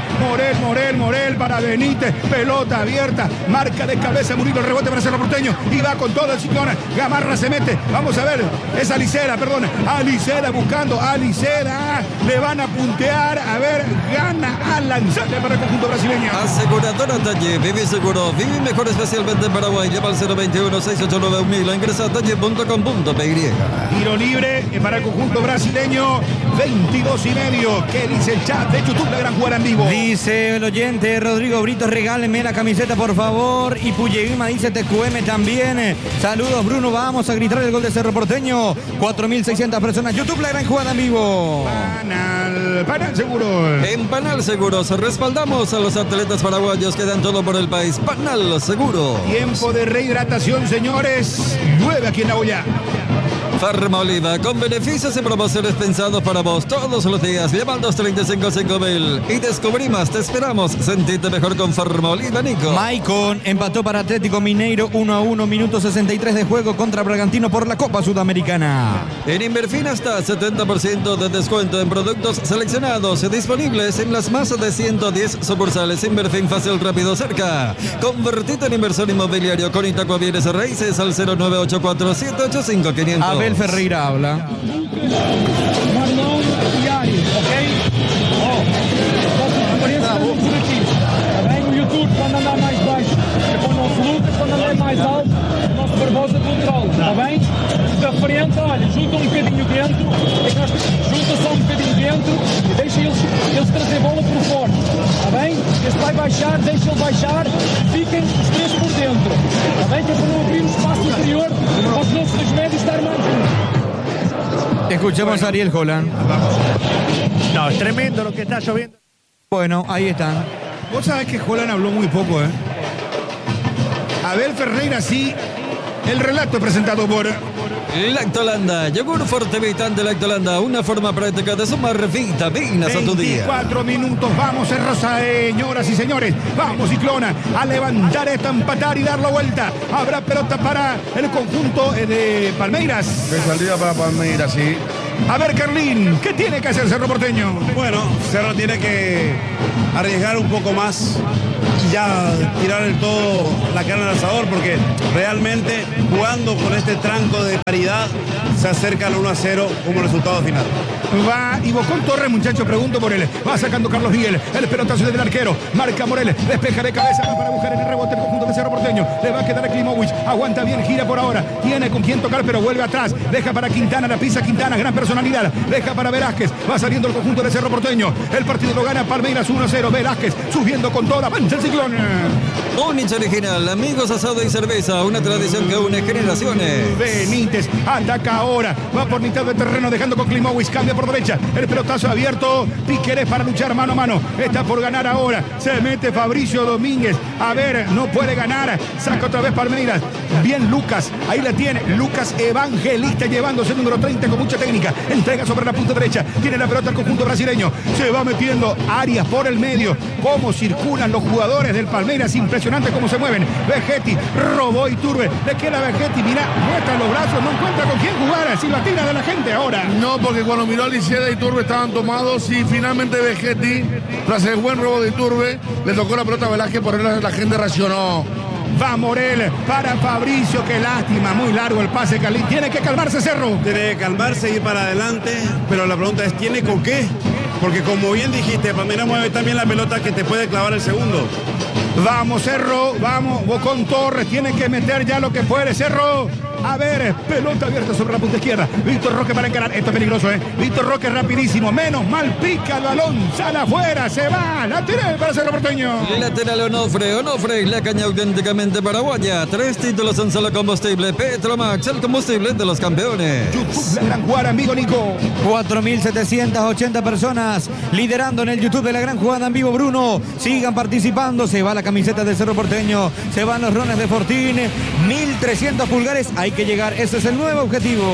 Morel para Benítez. Pelota abierta. Marca de cabeza Murilo. El rebote para Cerro Porteño. Y va con todo el Ciclón. Gamarra se mete. Vamos a ver. Es Aliceda, perdón. Aliceda buscando. Aliceda. Le van a puntear. A ver. Gana Alan Sale para el conjunto brasileño. Aseguradora Talle. Vive seguro. Vive mejor especialmente en Paraguay. Llama al 021-689-1000. Ingresa a talle.com.py. Tiro libre para el conjunto brasileño. 22:30. ¿Qué dice el chat de YouTube? La Gran Jugada en vivo. Dice el oyente Rodrigo Brito, regálenme la camiseta por favor. Y Puyevima dice TQM también. Saludos Bruno, vamos a gritar el gol de Cerro Porteño. 4.600 personas. YouTube, La Gran Jugada en vivo. Panal Seguro. En Panal Seguros respaldamos a los atletas paraguayos que dan todo por el país. Panal Seguro. Tiempo de rehidratación, señores. Llueve aquí en La Hoya. Farma Oliva, con beneficios y promociones pensados para vos todos los días. Llama al 235-5000 y descubrí más. Te esperamos. Sentite mejor con Farma Oliva, Nico. Maicon empató para Atlético Mineiro 1-1, minuto 63 de juego contra Bragantino por la Copa Sudamericana. En Inverfin hasta 70% de descuento en productos seleccionados disponibles en las más de 110 sucursales. Inverfin, fácil, rápido, cerca. Convertite en inversor inmobiliario con Itaco Bienes Raíces al 0984-785-500. Abel Ferreira habla. Marlon e Ari, ok? Ó, apareça por aqui. Tá bem? O YouTube, quando andar mais baixo, é para o nosso Lucas, quando andar mais alto, o nosso Barbosa controla, tá bem? Da frente, olha, junta um bocadinho dentro, junta só um bocadinho dentro e deixa eles trazer bola por fora, tá bem? Este vai baixar, deixa ele baixar, fiquem os três por dentro, tá bem? Que é para não abrir um espaço interior para os nossos médios estar mais juntos. Escuchemos a Ariel Holland. No, es tremendo lo que está lloviendo. Bueno, ahí están. Vos sabés que Holland habló muy poco, ¿eh? Abel Ferreira, sí. El relato presentado por Lactolanda, yogur fortevitante Lactolanda, una forma práctica de sumar vitaminas a tu día. 24 minutos, vamos Rosa, señoras y señores, vamos Ciclona a levantar esta, empatar y dar la vuelta. Habrá pelota para el conjunto de Palmeiras. De salida para Palmeiras, sí. A ver, Carlín, ¿qué tiene que hacer Cerro Porteño? Bueno, Cerro tiene que arriesgar un poco más y ya tirar el todo la carne al asador, porque realmente jugando con este tranco de paridad se acerca al 1-0 como resultado final. Va y Bocón Torres, muchacho, pregunto por él. Va sacando Carlos Miguel, el pelotazo del arquero. Marca Morel, despeja de cabeza para buscar en el rebote el conjunto de Cerro Porteño. Le va a quedar a Klimovic, aguanta bien, gira por ahora. Tiene con quién tocar, pero vuelve atrás. Deja para Quintana, la pisa Quintana, gran personalidad. Deja para Velázquez, va saliendo el conjunto de Cerro Porteño. El partido lo gana Palmeiras 1-0. Velázquez subiendo con toda, avanza el Ciclón. Unich Original, amigos, asado y cerveza, una tradición que une generaciones. Benítez ataca ahora, va por mitad de terreno dejando con Klimovic, cambia por derecha, el pelotazo abierto, Piquerés para luchar mano a mano, está por ganar ahora, se mete Fabricio Domínguez, a ver, no puede ganar, saca otra vez Palmeiras, bien Lucas, ahí la tiene, Lucas Evangelista llevándose el número 30 con mucha técnica, entrega sobre la punta derecha, tiene la pelota el conjunto brasileño, se va metiendo Arias por el medio, cómo circulan los jugadores del Palmeiras, impresionante cómo se mueven, Vegetti, robó Iturbe, le queda Vegetti, mira, muestra los brazos, no encuentra con quién jugar, silbatina de la gente ahora. No, porque cuando miró a Lisieda y Iturbe estaban tomados y finalmente Vegetti, tras el buen robo de Iturbe, le tocó la pelota a Velázquez, por él la gente reaccionó. Va Morel para Fabricio, qué lástima, muy largo el pase, Carlín. Tiene que calmarse Cerro. Tiene que calmarse, ir para adelante, pero la pregunta es, ¿tiene con qué? Porque como bien dijiste, Palmeiras mueve también la pelota que te puede clavar el segundo. Vamos Cerro, vamos, Bocón Torres, tiene que meter ya lo que puede Cerro. A ver, pelota abierta sobre la punta izquierda. Víctor Roque para encarar. Esto es peligroso, ¿eh? Víctor Roque rapidísimo. Menos mal pica el balón. Sale afuera. Se va. Lateral para Cerro Porteño. Lateral Onofre, la caña auténticamente paraguaya. 3 títulos en solo combustible. Petromax, el combustible de los campeones. YouTube, la gran jugada, amigo Nico. 4.780 personas liderando en el YouTube de la gran jugada en vivo, Bruno. Sigan participando. Se va la camiseta de Cerro Porteño. Se van los rones de Fortín. 1.300 pulgares. Hay que llegar, ese es el nuevo objetivo.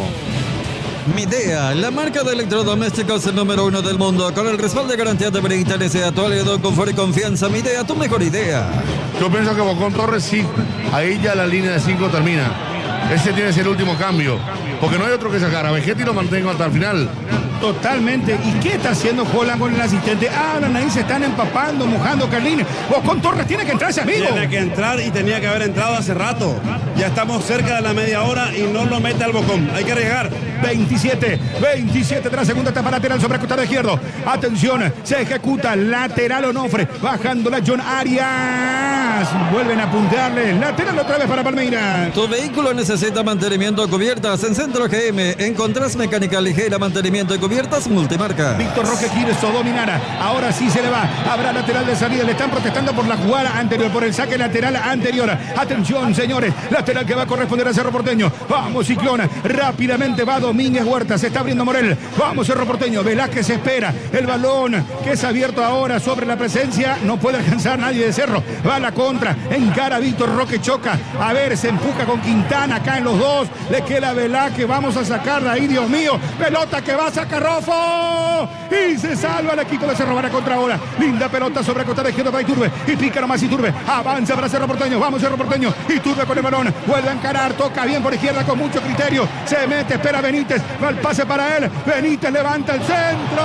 Midea, la marca de electrodomésticos número 1 del mundo, con el respaldo de garantía de Britanes y actualidad, confort y confianza. Midea, tu mejor idea. Yo pienso que Bocón Torres sí, ahí ya la línea de 5 termina. Ese tiene que ser el último cambio, porque no hay otro que sacar. A Vegetti lo mantengo hasta el final. Totalmente. ¿Y qué está haciendo Holland con el asistente? Hablan ahí, se están empapando, mojando, Carlín. Bocón Torres tiene que entrarse, amigo. Tiene que entrar y tenía que haber entrado hace rato. Ya estamos cerca de la media hora y no lo mete al Bocón. Hay que arriesgar. 27 de la segunda etapa lateral sobre costado izquierdo. Atención, se ejecuta lateral Onofre. Bajándola John Arias. Vuelven a puntearle. Lateral otra vez para Palmeiras. Tu vehículo necesita mantenimiento a cubiertas. En Centro GM encontrás mecánica ligera, mantenimiento de cubiertas multimarca. Víctor Roque quiere dominar. Ahora sí se le va. Habrá lateral de salida. Le están protestando por la jugada anterior, por el saque lateral anterior. Atención, señores. Lateral que va a corresponder a Cerro Porteño. Vamos, Ciclona. Rápidamente va Domínguez Huerta. Se está abriendo Morel. Vamos, Cerro Porteño. Velázquez espera. El balón que es abierto ahora sobre la presencia. No puede alcanzar nadie de Cerro. Va a la contra. Encara Víctor Roque. Choca. A ver, se empuja con Quintana. Acá en los dos. Le queda Velázquez. Vamos a sacarla ahí, Dios mío. Pelota que va a sacar Rofo. Y se salva el equipo de Cerro. Van a contra ahora. Linda pelota sobre el costado izquierdo para Iturbe. Y pica nomás Iturbe. Avanza para Cerro Porteño. Vamos, Cerro Porteño. Iturbe con el balón. Vuelve a encarar. Toca bien por izquierda con mucho criterio. Se mete. Espera Benítez. Va el pase para él. Benítez levanta el centro.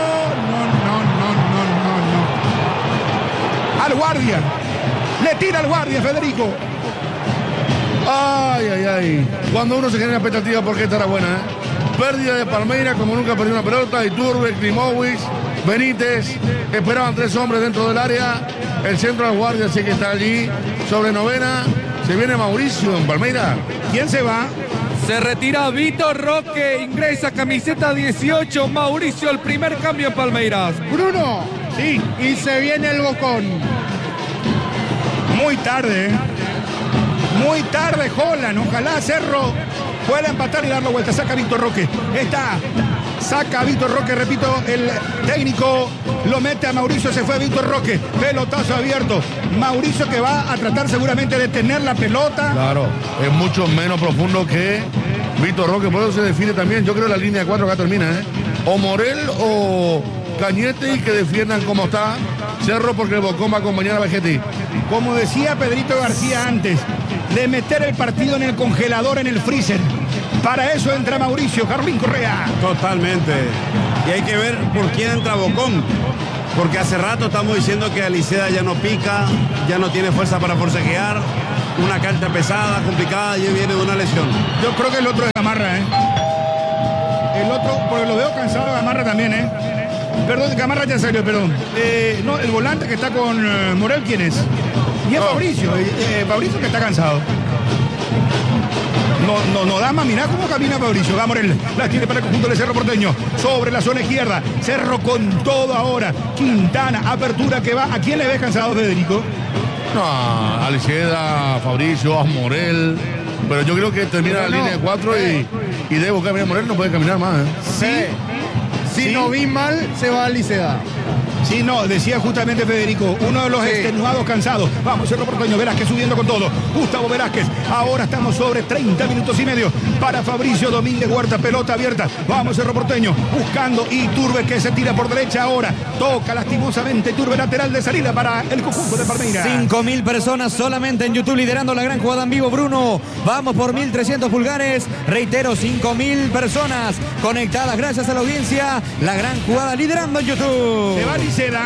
No. Al guardia. Le tira al guardia, Federico. Ay. Cuando uno se genera expectativa, porque esta era buena, ¿eh? Pérdida de Palmeiras como nunca perdió una pelota. Iturbe, Klimovic, Benítez. Esperaban 3 hombres dentro del área. El centro del guardia sí que está allí. Sobre novena. Se viene Mauricio en Palmeiras. ¿Quién se va? Se retira Víctor Roque. Ingresa camiseta 18. Mauricio, el primer cambio en Palmeiras. Bruno. Sí. Y se viene el Bocón. Muy tarde. Muy tarde, Holland. Ojalá Cerro pueda empatar y dar la vuelta. Saca Víctor Roque. Está Saca a Vitor Roque, repito, el técnico lo mete a Mauricio, se fue Vitor Roque. Pelotazo abierto. Mauricio que va a tratar seguramente de tener la pelota. Claro, es mucho menos profundo que Vitor Roque, por eso se define también. Yo creo que la línea 4 acá termina, ¿eh? O Morel o Cañete, y que defiendan como está Cerro, porque el Bocón va a acompañar a Vegetti. Como decía Pedrito García antes, de meter el partido en el congelador, en el freezer. Para eso entra Mauricio Carlín Correa. Totalmente. Y hay que ver por quién entra Bocón. Porque hace rato estamos diciendo que Aliceda ya no pica, ya no tiene fuerza para forcejear. Una cancha pesada, complicada, y viene de una lesión. Yo creo que el otro es Gamarra, ¿eh? El otro, porque lo veo cansado Gamarra también, ¿eh? Perdón, Gamarra ya salió, perdón. No, el volante que está con Morel, ¿quién es? Y es Fabricio, Fabricio que está cansado. No da más, mirá cómo camina Fabricio. Va Morel, la tiene para el conjunto de Cerro Porteño. Sobre la zona izquierda, Cerro con todo ahora. Quintana, apertura que va. ¿A quién le ves cansado, Federico? No, Aliceda, Fabricio, a Morel. Pero yo creo que termina la línea de 4 y debo caminar. Morel no puede caminar más, ¿eh? Sí. Si no vi mal, se va a Aliceda. Sí, no, decía justamente Federico, uno de los extenuados cansados. Vamos, Cerro Porteño, Velázquez subiendo con todo. Gustavo Velázquez, ahora estamos sobre 30 minutos y medio para Fabricio Domínguez Huerta, pelota abierta. Vamos, Cerro Porteño, buscando Iturbe, que se tira por derecha ahora. Toca lastimosamente Iturbe, lateral de salida para el conjunto de Palmeiras. 5.000 personas solamente en YouTube liderando la gran jugada en vivo, Bruno. Vamos por 1.300 pulgares. Reitero, 5.000 personas conectadas gracias a la audiencia. La gran jugada liderando en YouTube. Se va Aliceda.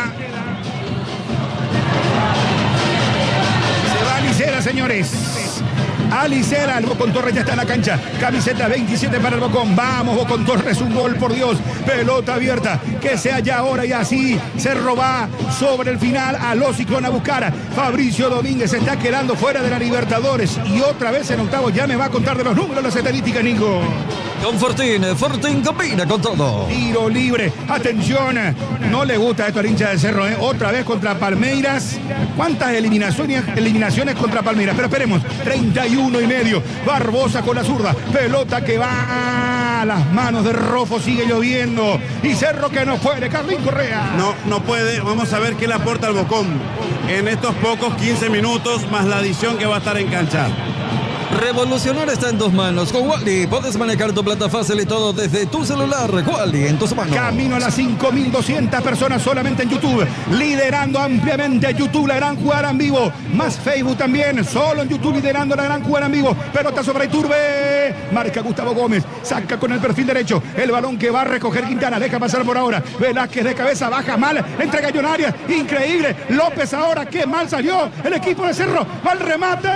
Se va Aliceda, señores. Aliceda, el Bocón Torres ya está en la cancha. Camiseta 27 para el Bocón. Vamos, Bocón Torres, un gol, por Dios. Pelota abierta, que sea ya ahora y así. Cerro va sobre el final a los Ciclón a buscar. Fabricio Domínguez se está quedando fuera de la Libertadores. Y otra vez en octavo ya me va a contar de los números, las estadísticas, Nico. Con Fortín combina con todo. Tiro libre, atención. No le gusta esto al hincha de Cerro, ¿eh? Otra vez contra Palmeiras. ¿Cuántas eliminaciones contra Palmeiras? Pero esperemos, 31,5. Barbosa con la zurda. Pelota que va a las manos de Rofo, sigue lloviendo. Y Cerro que no puede, Carlín Correa. No puede. Vamos a ver qué le aporta al Bocón en estos pocos 15 minutos, más la adición que va a estar en cancha. Revolucionar está en tus manos. Con Wally puedes manejar tu plata fácil y todo desde tu celular. Wally en tus manos. Camino a las 5.200 personas solamente en YouTube. Liderando ampliamente YouTube, la gran jugada en vivo. Más Facebook también. Solo en YouTube liderando la gran jugada en vivo. Pelota sobre Iturbe. Marca Gustavo Gómez. Saca con el perfil derecho. El balón que va a recoger Quintana. Deja pasar por ahora. Velázquez de cabeza. Baja mal. Entrega Millonarias. Increíble. López ahora. Qué mal salió el equipo de Cerro. Va al remate.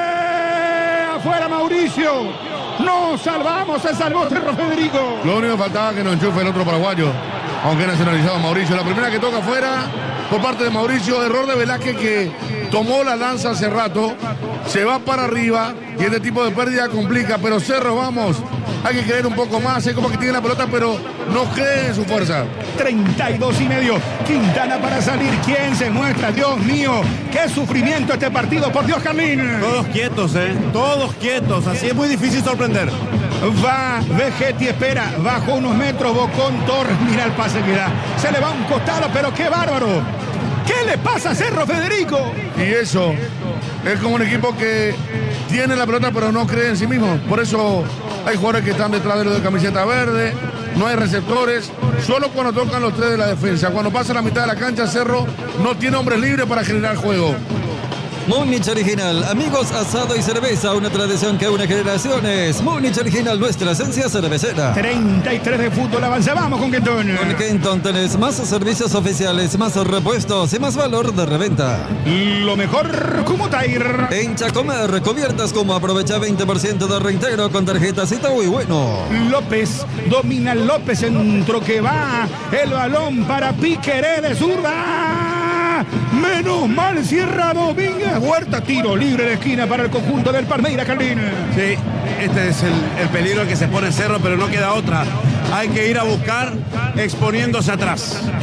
Afuera Mauricio. Nos salvamos, se salvó Cerro, Federico. Lo único que faltaba que nos enchufe el otro paraguayo, aunque nacionalizado Mauricio. La primera que toca afuera por parte de Mauricio, error de Velázquez, que tomó la lanza hace rato, se va para arriba y este tipo de pérdida complica. Pero Cerro, vamos, hay que creer un poco más. Es como que tiene la pelota, pero no cree en su fuerza. 32,5. Quintana para salir. ¿Quién se muestra? Dios mío, qué sufrimiento este partido, por Dios, Carlín. Todos quietos, todos quietos. Así es muy difícil sorprender. Va Vegetti, espera, bajó unos metros, Bocón Torres, mira el pase que da. Se le va a un costado, pero qué bárbaro. ¿Qué le pasa a Cerro, Federico? Y eso es como un equipo que tiene la pelota pero no cree en sí mismo. Por eso hay jugadores que están detrás de los de camiseta verde. No hay receptores, solo cuando tocan los tres de la defensa. Cuando pasa la mitad de la cancha, Cerro no tiene hombres libres para generar juego. Múnich Original, amigos, asado y cerveza, una tradición que une generaciones. Múnich Original, nuestra esencia cervecera. 33 de fútbol, avanza, vamos con Kenton. Con Kenton tenés más servicios oficiales, más repuestos y más valor de reventa. Lo mejor, como Tair. En Chacomer, cubiertas como aprovecha 20% de reintegro con tarjetacita muy bueno. López, domina López, centro que va, el balón para Piqueré de zurda. Menos mal cierra Domínguez Huerta, tiro libre de esquina para el conjunto del Palmeiras, Carlín. Sí, este es el peligro que se pone Cerro, pero no queda otra. Hay que ir a buscar exponiéndose atrás.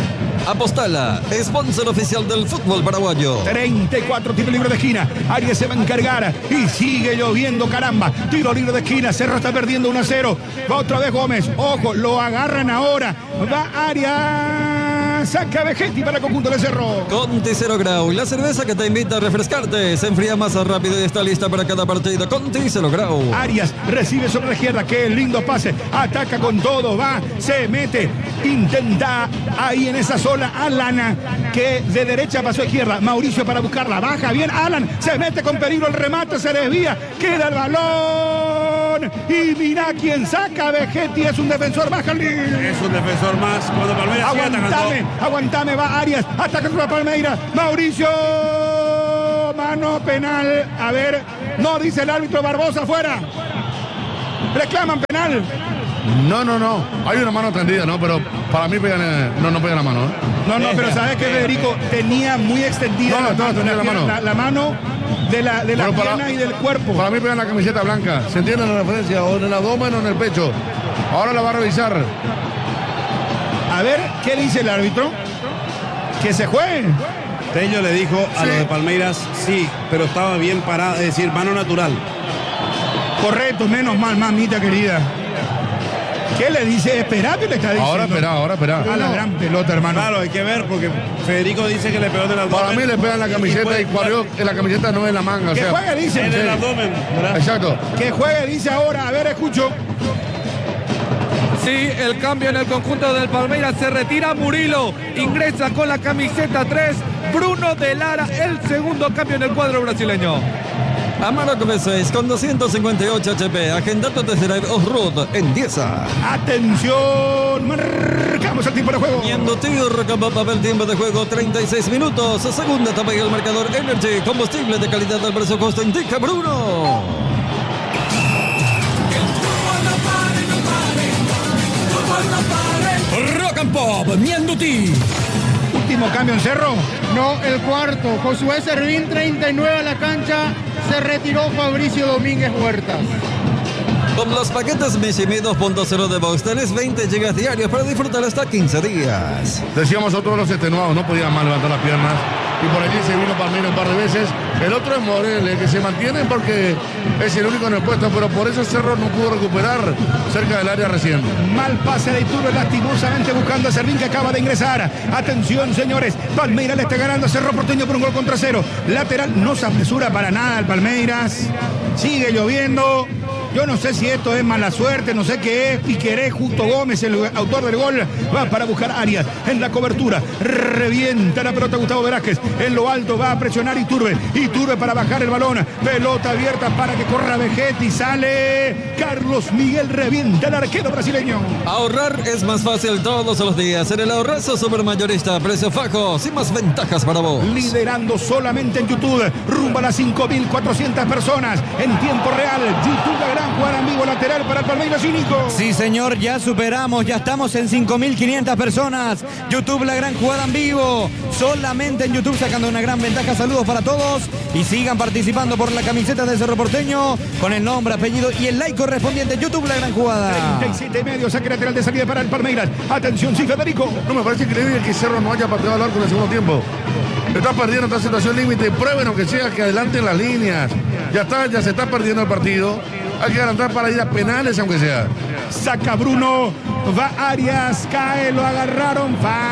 Apostala, sponsor oficial del fútbol paraguayo. 34, tiro libre de esquina. Arias se va a encargar y sigue lloviendo, caramba. Tiro libre de esquina. Cerro está perdiendo 1-0. Va otra vez Gómez. Ojo, lo agarran ahora. Va Arias. Saca Vegetti para el conjunto de Cerro. Conti 0 Grau, la cerveza que te invita a refrescarte. Se enfría más rápido y está lista para cada partido. Conti 0 Grau. Arias recibe sobre la izquierda. Qué lindo pase. Ataca con todo. Va, se mete. Intenta ahí en esa zona Alan, que de derecha pasó a izquierda. Mauricio para buscarla. Baja bien Alan. Se mete con peligro el remate. Se desvía. Queda el balón. Y mira quién saca. Vegetti es un defensor más. Es un defensor más. Cuando Palmeiras sigue atacando. Aguantame, va Arias, ataca contra Palmeiras, Mauricio, mano penal, a ver, no dice el árbitro, Barbosa fuera, reclaman penal. No, hay una mano tendida, ¿no? Pero para mí no pega la mano, ¿eh? No, pero sabes que Federico tenía muy extendida la mano de la pierna y del cuerpo. Para mí pega en la camiseta blanca, ¿se entiende la referencia? O en el abdomen o en el pecho. Ahora la va a revisar. A ver, ¿qué dice el árbitro? Que se juegue. Tello le dijo a los de Palmeiras, sí, pero estaba bien parado, es decir, mano natural. Correcto, menos mal, mamita querida. ¿Qué le dice? Esperá, ¿qué le está diciendo? Ahora espera. A la gran pelota, hermano. Claro, hay que ver, porque Federico dice que le pegó en el abdomen. Para mí le pega en la camiseta y cuando en la camiseta no es la manga. Que juegue, dice. En el abdomen, ¿verdad? Exacto. Que juegue, dice ahora. A ver, escucho. Sí, el cambio en el conjunto del Palmeiras, se retira Murilo, ingresa con la camiseta 3, Bruno de Lara, el segundo cambio en el cuadro brasileño. Amaro Comeseis con 258 HP, agenda tu test drive off-road en 10. Atención, marcamos el tiempo de juego. Mienduti, papel tiempo de juego 36 minutos, segunda etapa y el marcador Energy, combustible de calidad al precio costo, indica Bruno. Rock and Pop, Mienduti. Último cambio en Cerro. No, el cuarto. Josué Servín, 39 a la cancha. Se retiró Fabricio Domínguez Huertas. Con los paquetes Mishimi 2.0 de Vox tenés 20 GB diarios para disfrutar hasta 15 días. Decíamos a todos los extenuados, no podían más levantar las piernas. Y por allí se vino Palmeiras un par de veces. El otro es Morel, que se mantiene porque es el único en el puesto, pero por eso Cerro no pudo recuperar cerca del área recién. Mal pase de Iturbe, lastimosamente buscando a Servín, que acaba de ingresar. Atención, señores, Palmeiras le está ganando a Cerro Porteño por un gol contra 0. Lateral, no se apresura para nada el Palmeiras. Sigue lloviendo. Yo no sé si esto es mala suerte, no sé qué es. Piqueré, Justo Gómez, el autor del gol, va para buscar Arias en la cobertura. Revienta la pelota Gustavo Velázquez. En lo alto va a presionar Iturbe. Iturbe para bajar el balón. Pelota abierta para que corra Vegetti. Sale Carlos Miguel, revienta el arquero brasileño. Ahorrar es más fácil todos los días. En el Ahorrazo Supermayorista, precio fajos y más ventajas para vos. Liderando solamente en YouTube, rumbo a las 5.400 personas en tiempo real. YouTube, la gran jugada en vivo, lateral para el Palmeiras y Nico. Sí, señor, ya superamos, ya estamos en 5.500 personas. YouTube, la gran jugada en vivo. Solamente en YouTube, sacando una gran ventaja. Saludos para todos y sigan participando por la camiseta de Cerro Porteño con el nombre, apellido y el like correspondiente. YouTube, la gran jugada. 37,5, saque lateral de salida para el Palmeiras. Atención, sí, Federico. No me parece increíble que Cerro no haya pateado al arco en el segundo tiempo. Está perdiendo esta situación límite. Prueben aunque sea que adelanten las líneas. Ya se está perdiendo el partido. Hay que adelantar para ir a penales aunque sea. Saca Bruno, va Arias, cae, lo agarraron,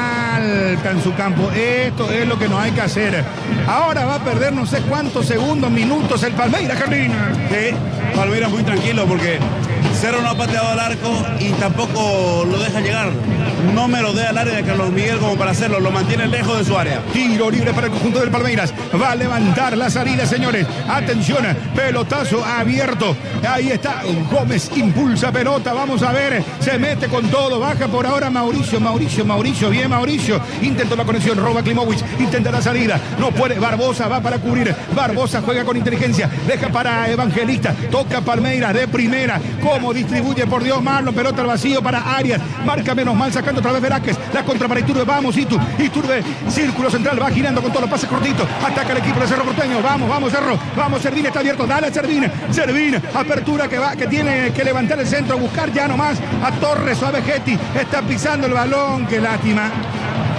falta en su campo. Esto es lo que no hay que hacer. Ahora va a perder no sé cuántos segundos, minutos el Palmeiras, Jardín. Sí, Palmeiras muy tranquilo porque Cerro no ha pateado al arco y tampoco lo deja llegar. No me lo dé al área de Carlos Miguel como para hacerlo, lo mantiene lejos de su área. Tiro libre para el conjunto del Palmeiras. Va a levantar la salida, señores. Atención, pelotazo abierto. Ahí está Gómez, impulsa pelota. Vamos a ver, se mete con todo. Baja por ahora Mauricio. Bien Mauricio. Intentó la conexión, roba Klimovic. Intenta la salida. No puede. Barbosa va para cubrir. Barbosa juega con inteligencia. Deja para Evangelista. Toca Palmeiras de primera. ¿Cómo distribuye? Por Dios, Marlon. Pelota al vacío para Arias. Marca menos mal, sacando otra vez Velázquez. La contra para Iturbe. Vamos, Iturbe. Círculo central. Va girando con todos los pases cortitos. Ataca el equipo de Cerro Porteño. Vamos, Cerro. Vamos, Servín está abierto. Dale, Servín. Apertura que tiene que levantar el centro. Buscar ya nomás a Torres o a Vegetti. Está pisando el balón. Qué lástima.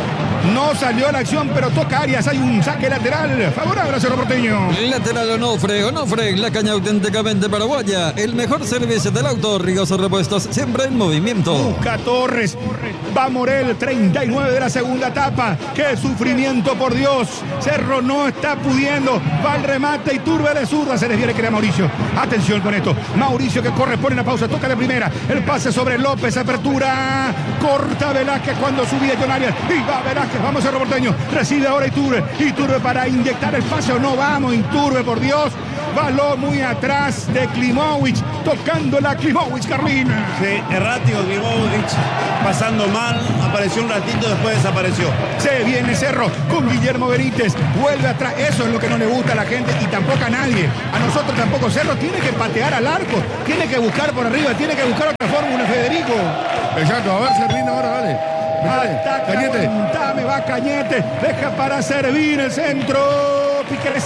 No salió la acción, pero toca Arias. Hay un saque lateral favorable a Cerro Porteño. Lateral Onofre, la caña auténticamente paraguaya. El mejor servicio del auto, Rigoso Repuestos, siempre en movimiento. Busca Torres, va Morel, 39 de la segunda etapa. ¡Qué sufrimiento, por Dios! Cerro no está pudiendo, va al remate y Turbe de zurda, se les viene que era Mauricio. Atención con esto, Mauricio que corre, pone la pausa, toca de primera, el pase sobre López, apertura, corta Velázquez cuando subía John Arias, y va Velázquez, vamos Cerro Porteño, recibe ahora Iturbe para inyectar el pase o no, vamos Iturbe, por Dios. Balón muy atrás de Klimovic, tocando la Klimovic, Carlín. Sí, errático Klimovic, pasando mal, apareció un ratito, después desapareció. Se viene Cerro con Guillermo Benítez, vuelve atrás, eso es lo que no le gusta a la gente y tampoco a nadie. A nosotros tampoco. Cerro tiene que patear al arco, tiene que buscar por arriba, tiene que buscar otra fórmula, Federico. Exacto, a ver, Servín ahora, dale. Ataca, Cañete. aguantame, va Cañete, deja para servir el centro. Piqueres,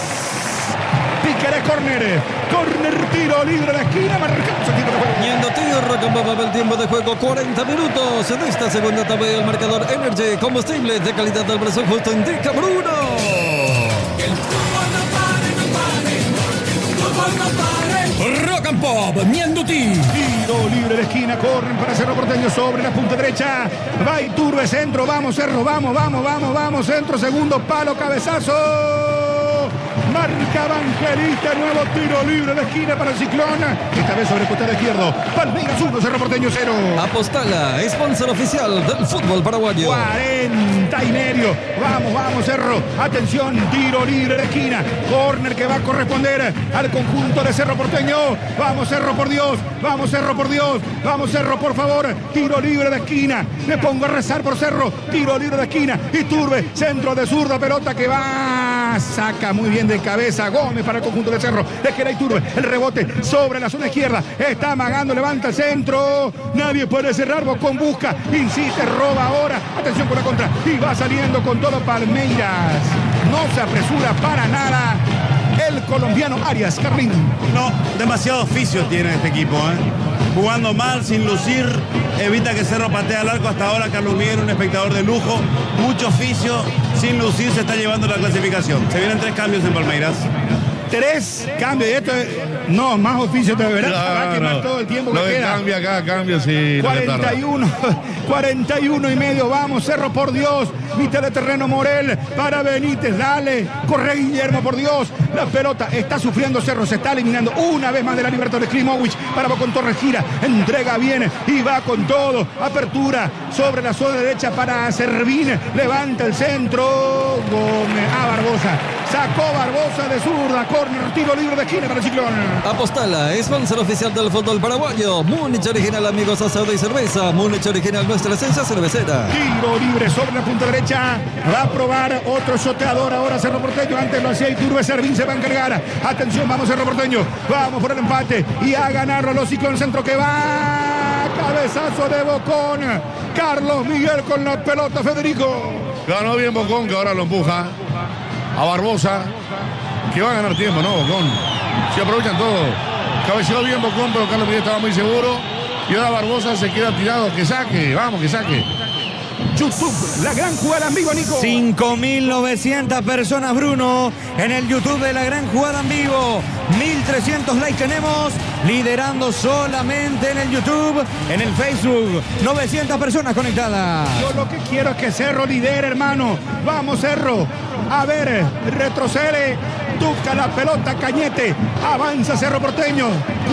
corner, tiro libre de esquina, marcamos el tiempo de juego. Ñandutí, Rocambaba, el tiempo de juego, 40 minutos de esta segunda etapa del marcador. Energy, combustible de calidad del precio justo, indica Bruno. El fútbol no pare. Rock and Pop, Ñandutí. Tiro libre de esquina, corren para Cerro Porteño sobre la punta derecha. Va Iturbe, centro, vamos Cerro, vamos, centro, segundo palo, cabezazo. Marca Evangelista, nuevo tiro libre de esquina para el Ciclón. Esta vez sobre el costado izquierdo. Palmeiras 1, Cerro Porteño 0. Apostala, sponsor oficial del fútbol paraguayo. 40 y medio. Vamos Cerro. Atención, tiro libre de esquina. Corner que va a corresponder al conjunto de Cerro Porteño. Vamos Cerro, por Dios. Vamos Cerro, por favor. Tiro libre de esquina. Me pongo a rezar por Cerro. Tiro libre de esquina. Iturbe, centro de zurda, pelota que va. Saca muy bien de cabeza Gómez para el conjunto de Cerro. Es que era Iturbe, el rebote sobre la zona izquierda. Está amagando, levanta el centro. Nadie puede cerrar, Bocón busca, insiste, roba ahora. Atención con la contra. Y va saliendo con todo Palmeiras. No se apresura para nada el colombiano Arias, Carlín. No, demasiado oficio tiene este equipo, jugando mal, sin lucir, evita que Cerro patee al arco. Hasta ahora Carlos Miguel, un espectador de lujo, mucho oficio, sin lucir, se está llevando la clasificación. Se vienen 3 cambios en Palmeiras. 3 cambios y esto es, no, más oficio te verás, va a quemar todo el tiempo que queda. Cambia cada cambio, sí. 41 y medio, vamos Cerro, por Dios, mitad de terreno Morel para Benítez, dale, corre Guillermo, por Dios, la pelota está sufriendo Cerro, se está eliminando una vez más de la Libertadores. Klimovic para Bocón Torres, gira, entrega bien y va con todo, apertura sobre la zona derecha para Servín, levanta el centro, Gómez a Barbosa, sacó Barbosa de zurda, corner, tiro libre de esquina para el Ciclón. Apostala, sponsor oficial del fútbol paraguayo. Múnich original, amigos, asado y cerveza. Múnich original, nuestra esencia cervecera. Tiro libre sobre la punta derecha. Va a probar otro shoteador ahora Cerro Porteño. Antes lo hacía Iturbe, Servín se va a encargar. Atención, vamos Cerro Porteño. Vamos por el empate y a ganarlo los Ciclón. Centro que va. Cabezazo de Bocón. Carlos Miguel con la pelota, Federico. Ganó bien Bocón, que ahora lo empuja a Barbosa, que va a ganar tiempo, ¿no, Bocón? Se aprovechan todo. Cabeceó bien Bocón, pero Carlos Miguel estaba muy seguro. Y ahora Barbosa se queda tirado. Que saque, vamos, que saque. YouTube, la gran jugada en vivo, Nico. 5.900 personas, Bruno, en el YouTube de la gran jugada en vivo. 1.300 likes tenemos, liderando solamente en el YouTube, en el Facebook. 900 personas conectadas. Yo lo que quiero es que Cerro lidere, hermano. Vamos, Cerro. A ver, retrocede. Toca la pelota Cañete. Avanza Cerro Porteño.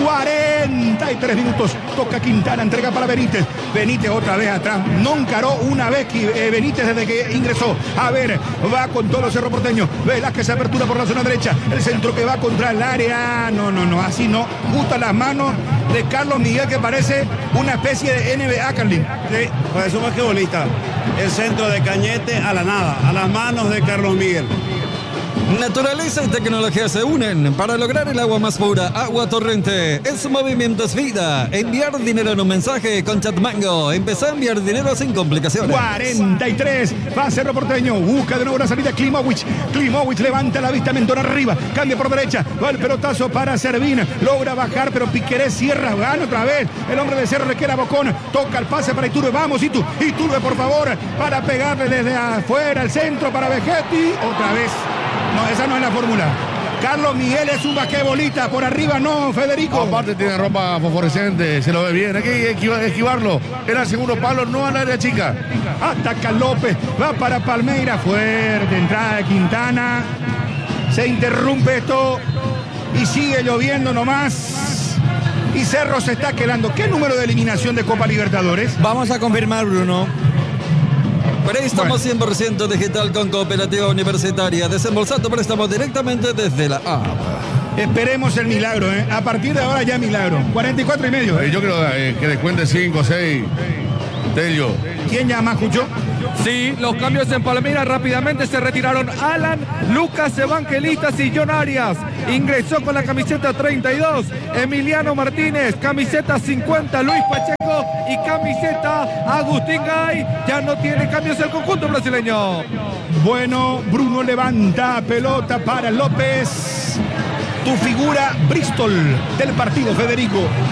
43 minutos. Toca Quintana. Entrega para Benítez. Benítez otra vez atrás. No encaró una vez Benítez desde que ingresó. A ver, va con todo Cerro Porteño. Velázquez se apertura por la zona derecha. El centro que va contra el área. No, así no. Justo las manos de Carlos Miguel, que parece una especie de NBA, Carlín. Sí, pues eso más que bolista. El centro de Cañete a la nada, a las manos de Carlos Miguel. Naturaleza y tecnología se unen para lograr el agua más pura. Agua Torrente. Ese movimiento es vida. Enviar dinero en un mensaje con Chatmango. Empezá a enviar dinero sin complicaciones. 43. Va Cerro Porteño. Busca de nuevo la salida Klimovic. Klimovic levanta la vista. Mentón arriba. Cambia por derecha. Va el pelotazo para Servín. Logra bajar, pero Piquerés cierra. Gana otra vez. El hombre de Cerro le queda Bocón. Toca el pase para Iturbe. Vamos, Iturbe, por favor. Para pegarle desde afuera al centro para Vegetti. Otra vez. No, esa no es la fórmula. Carlos Miguel es un basquetbolista. Por arriba no, Federico. Aparte tiene ropa fosforescente, se lo ve bien. Hay que esquivarlo. Era el segundo palo, no al área chica. Ataca López. Va para Palmeiras. Fuerte entrada de Quintana. Se interrumpe esto. Y sigue lloviendo nomás. Y Cerro se está quedando. ¿Qué número de eliminación de Copa Libertadores? Vamos a confirmar, Bruno. Préstamo 100% digital con Cooperativa Universitaria. Desembolsa tu préstamo directamente desde la app. Esperemos el milagro, ¿eh? A partir de ahora ya milagro. 44 y medio. Yo creo que descuente 5, 6. Tello. ¿Quién llama, Cucho? Sí, los cambios en Palmeiras rápidamente se retiraron Alan, Lucas Evangelistas y John Arias. Ingresó con la camiseta 32 Emiliano Martínez, camiseta 50 Luis Pacheco y camiseta Agustín Gay. Ya no tiene cambios el conjunto brasileño. Bueno, Bruno levanta pelota para López. Tu figura Bristol del partido, Federico.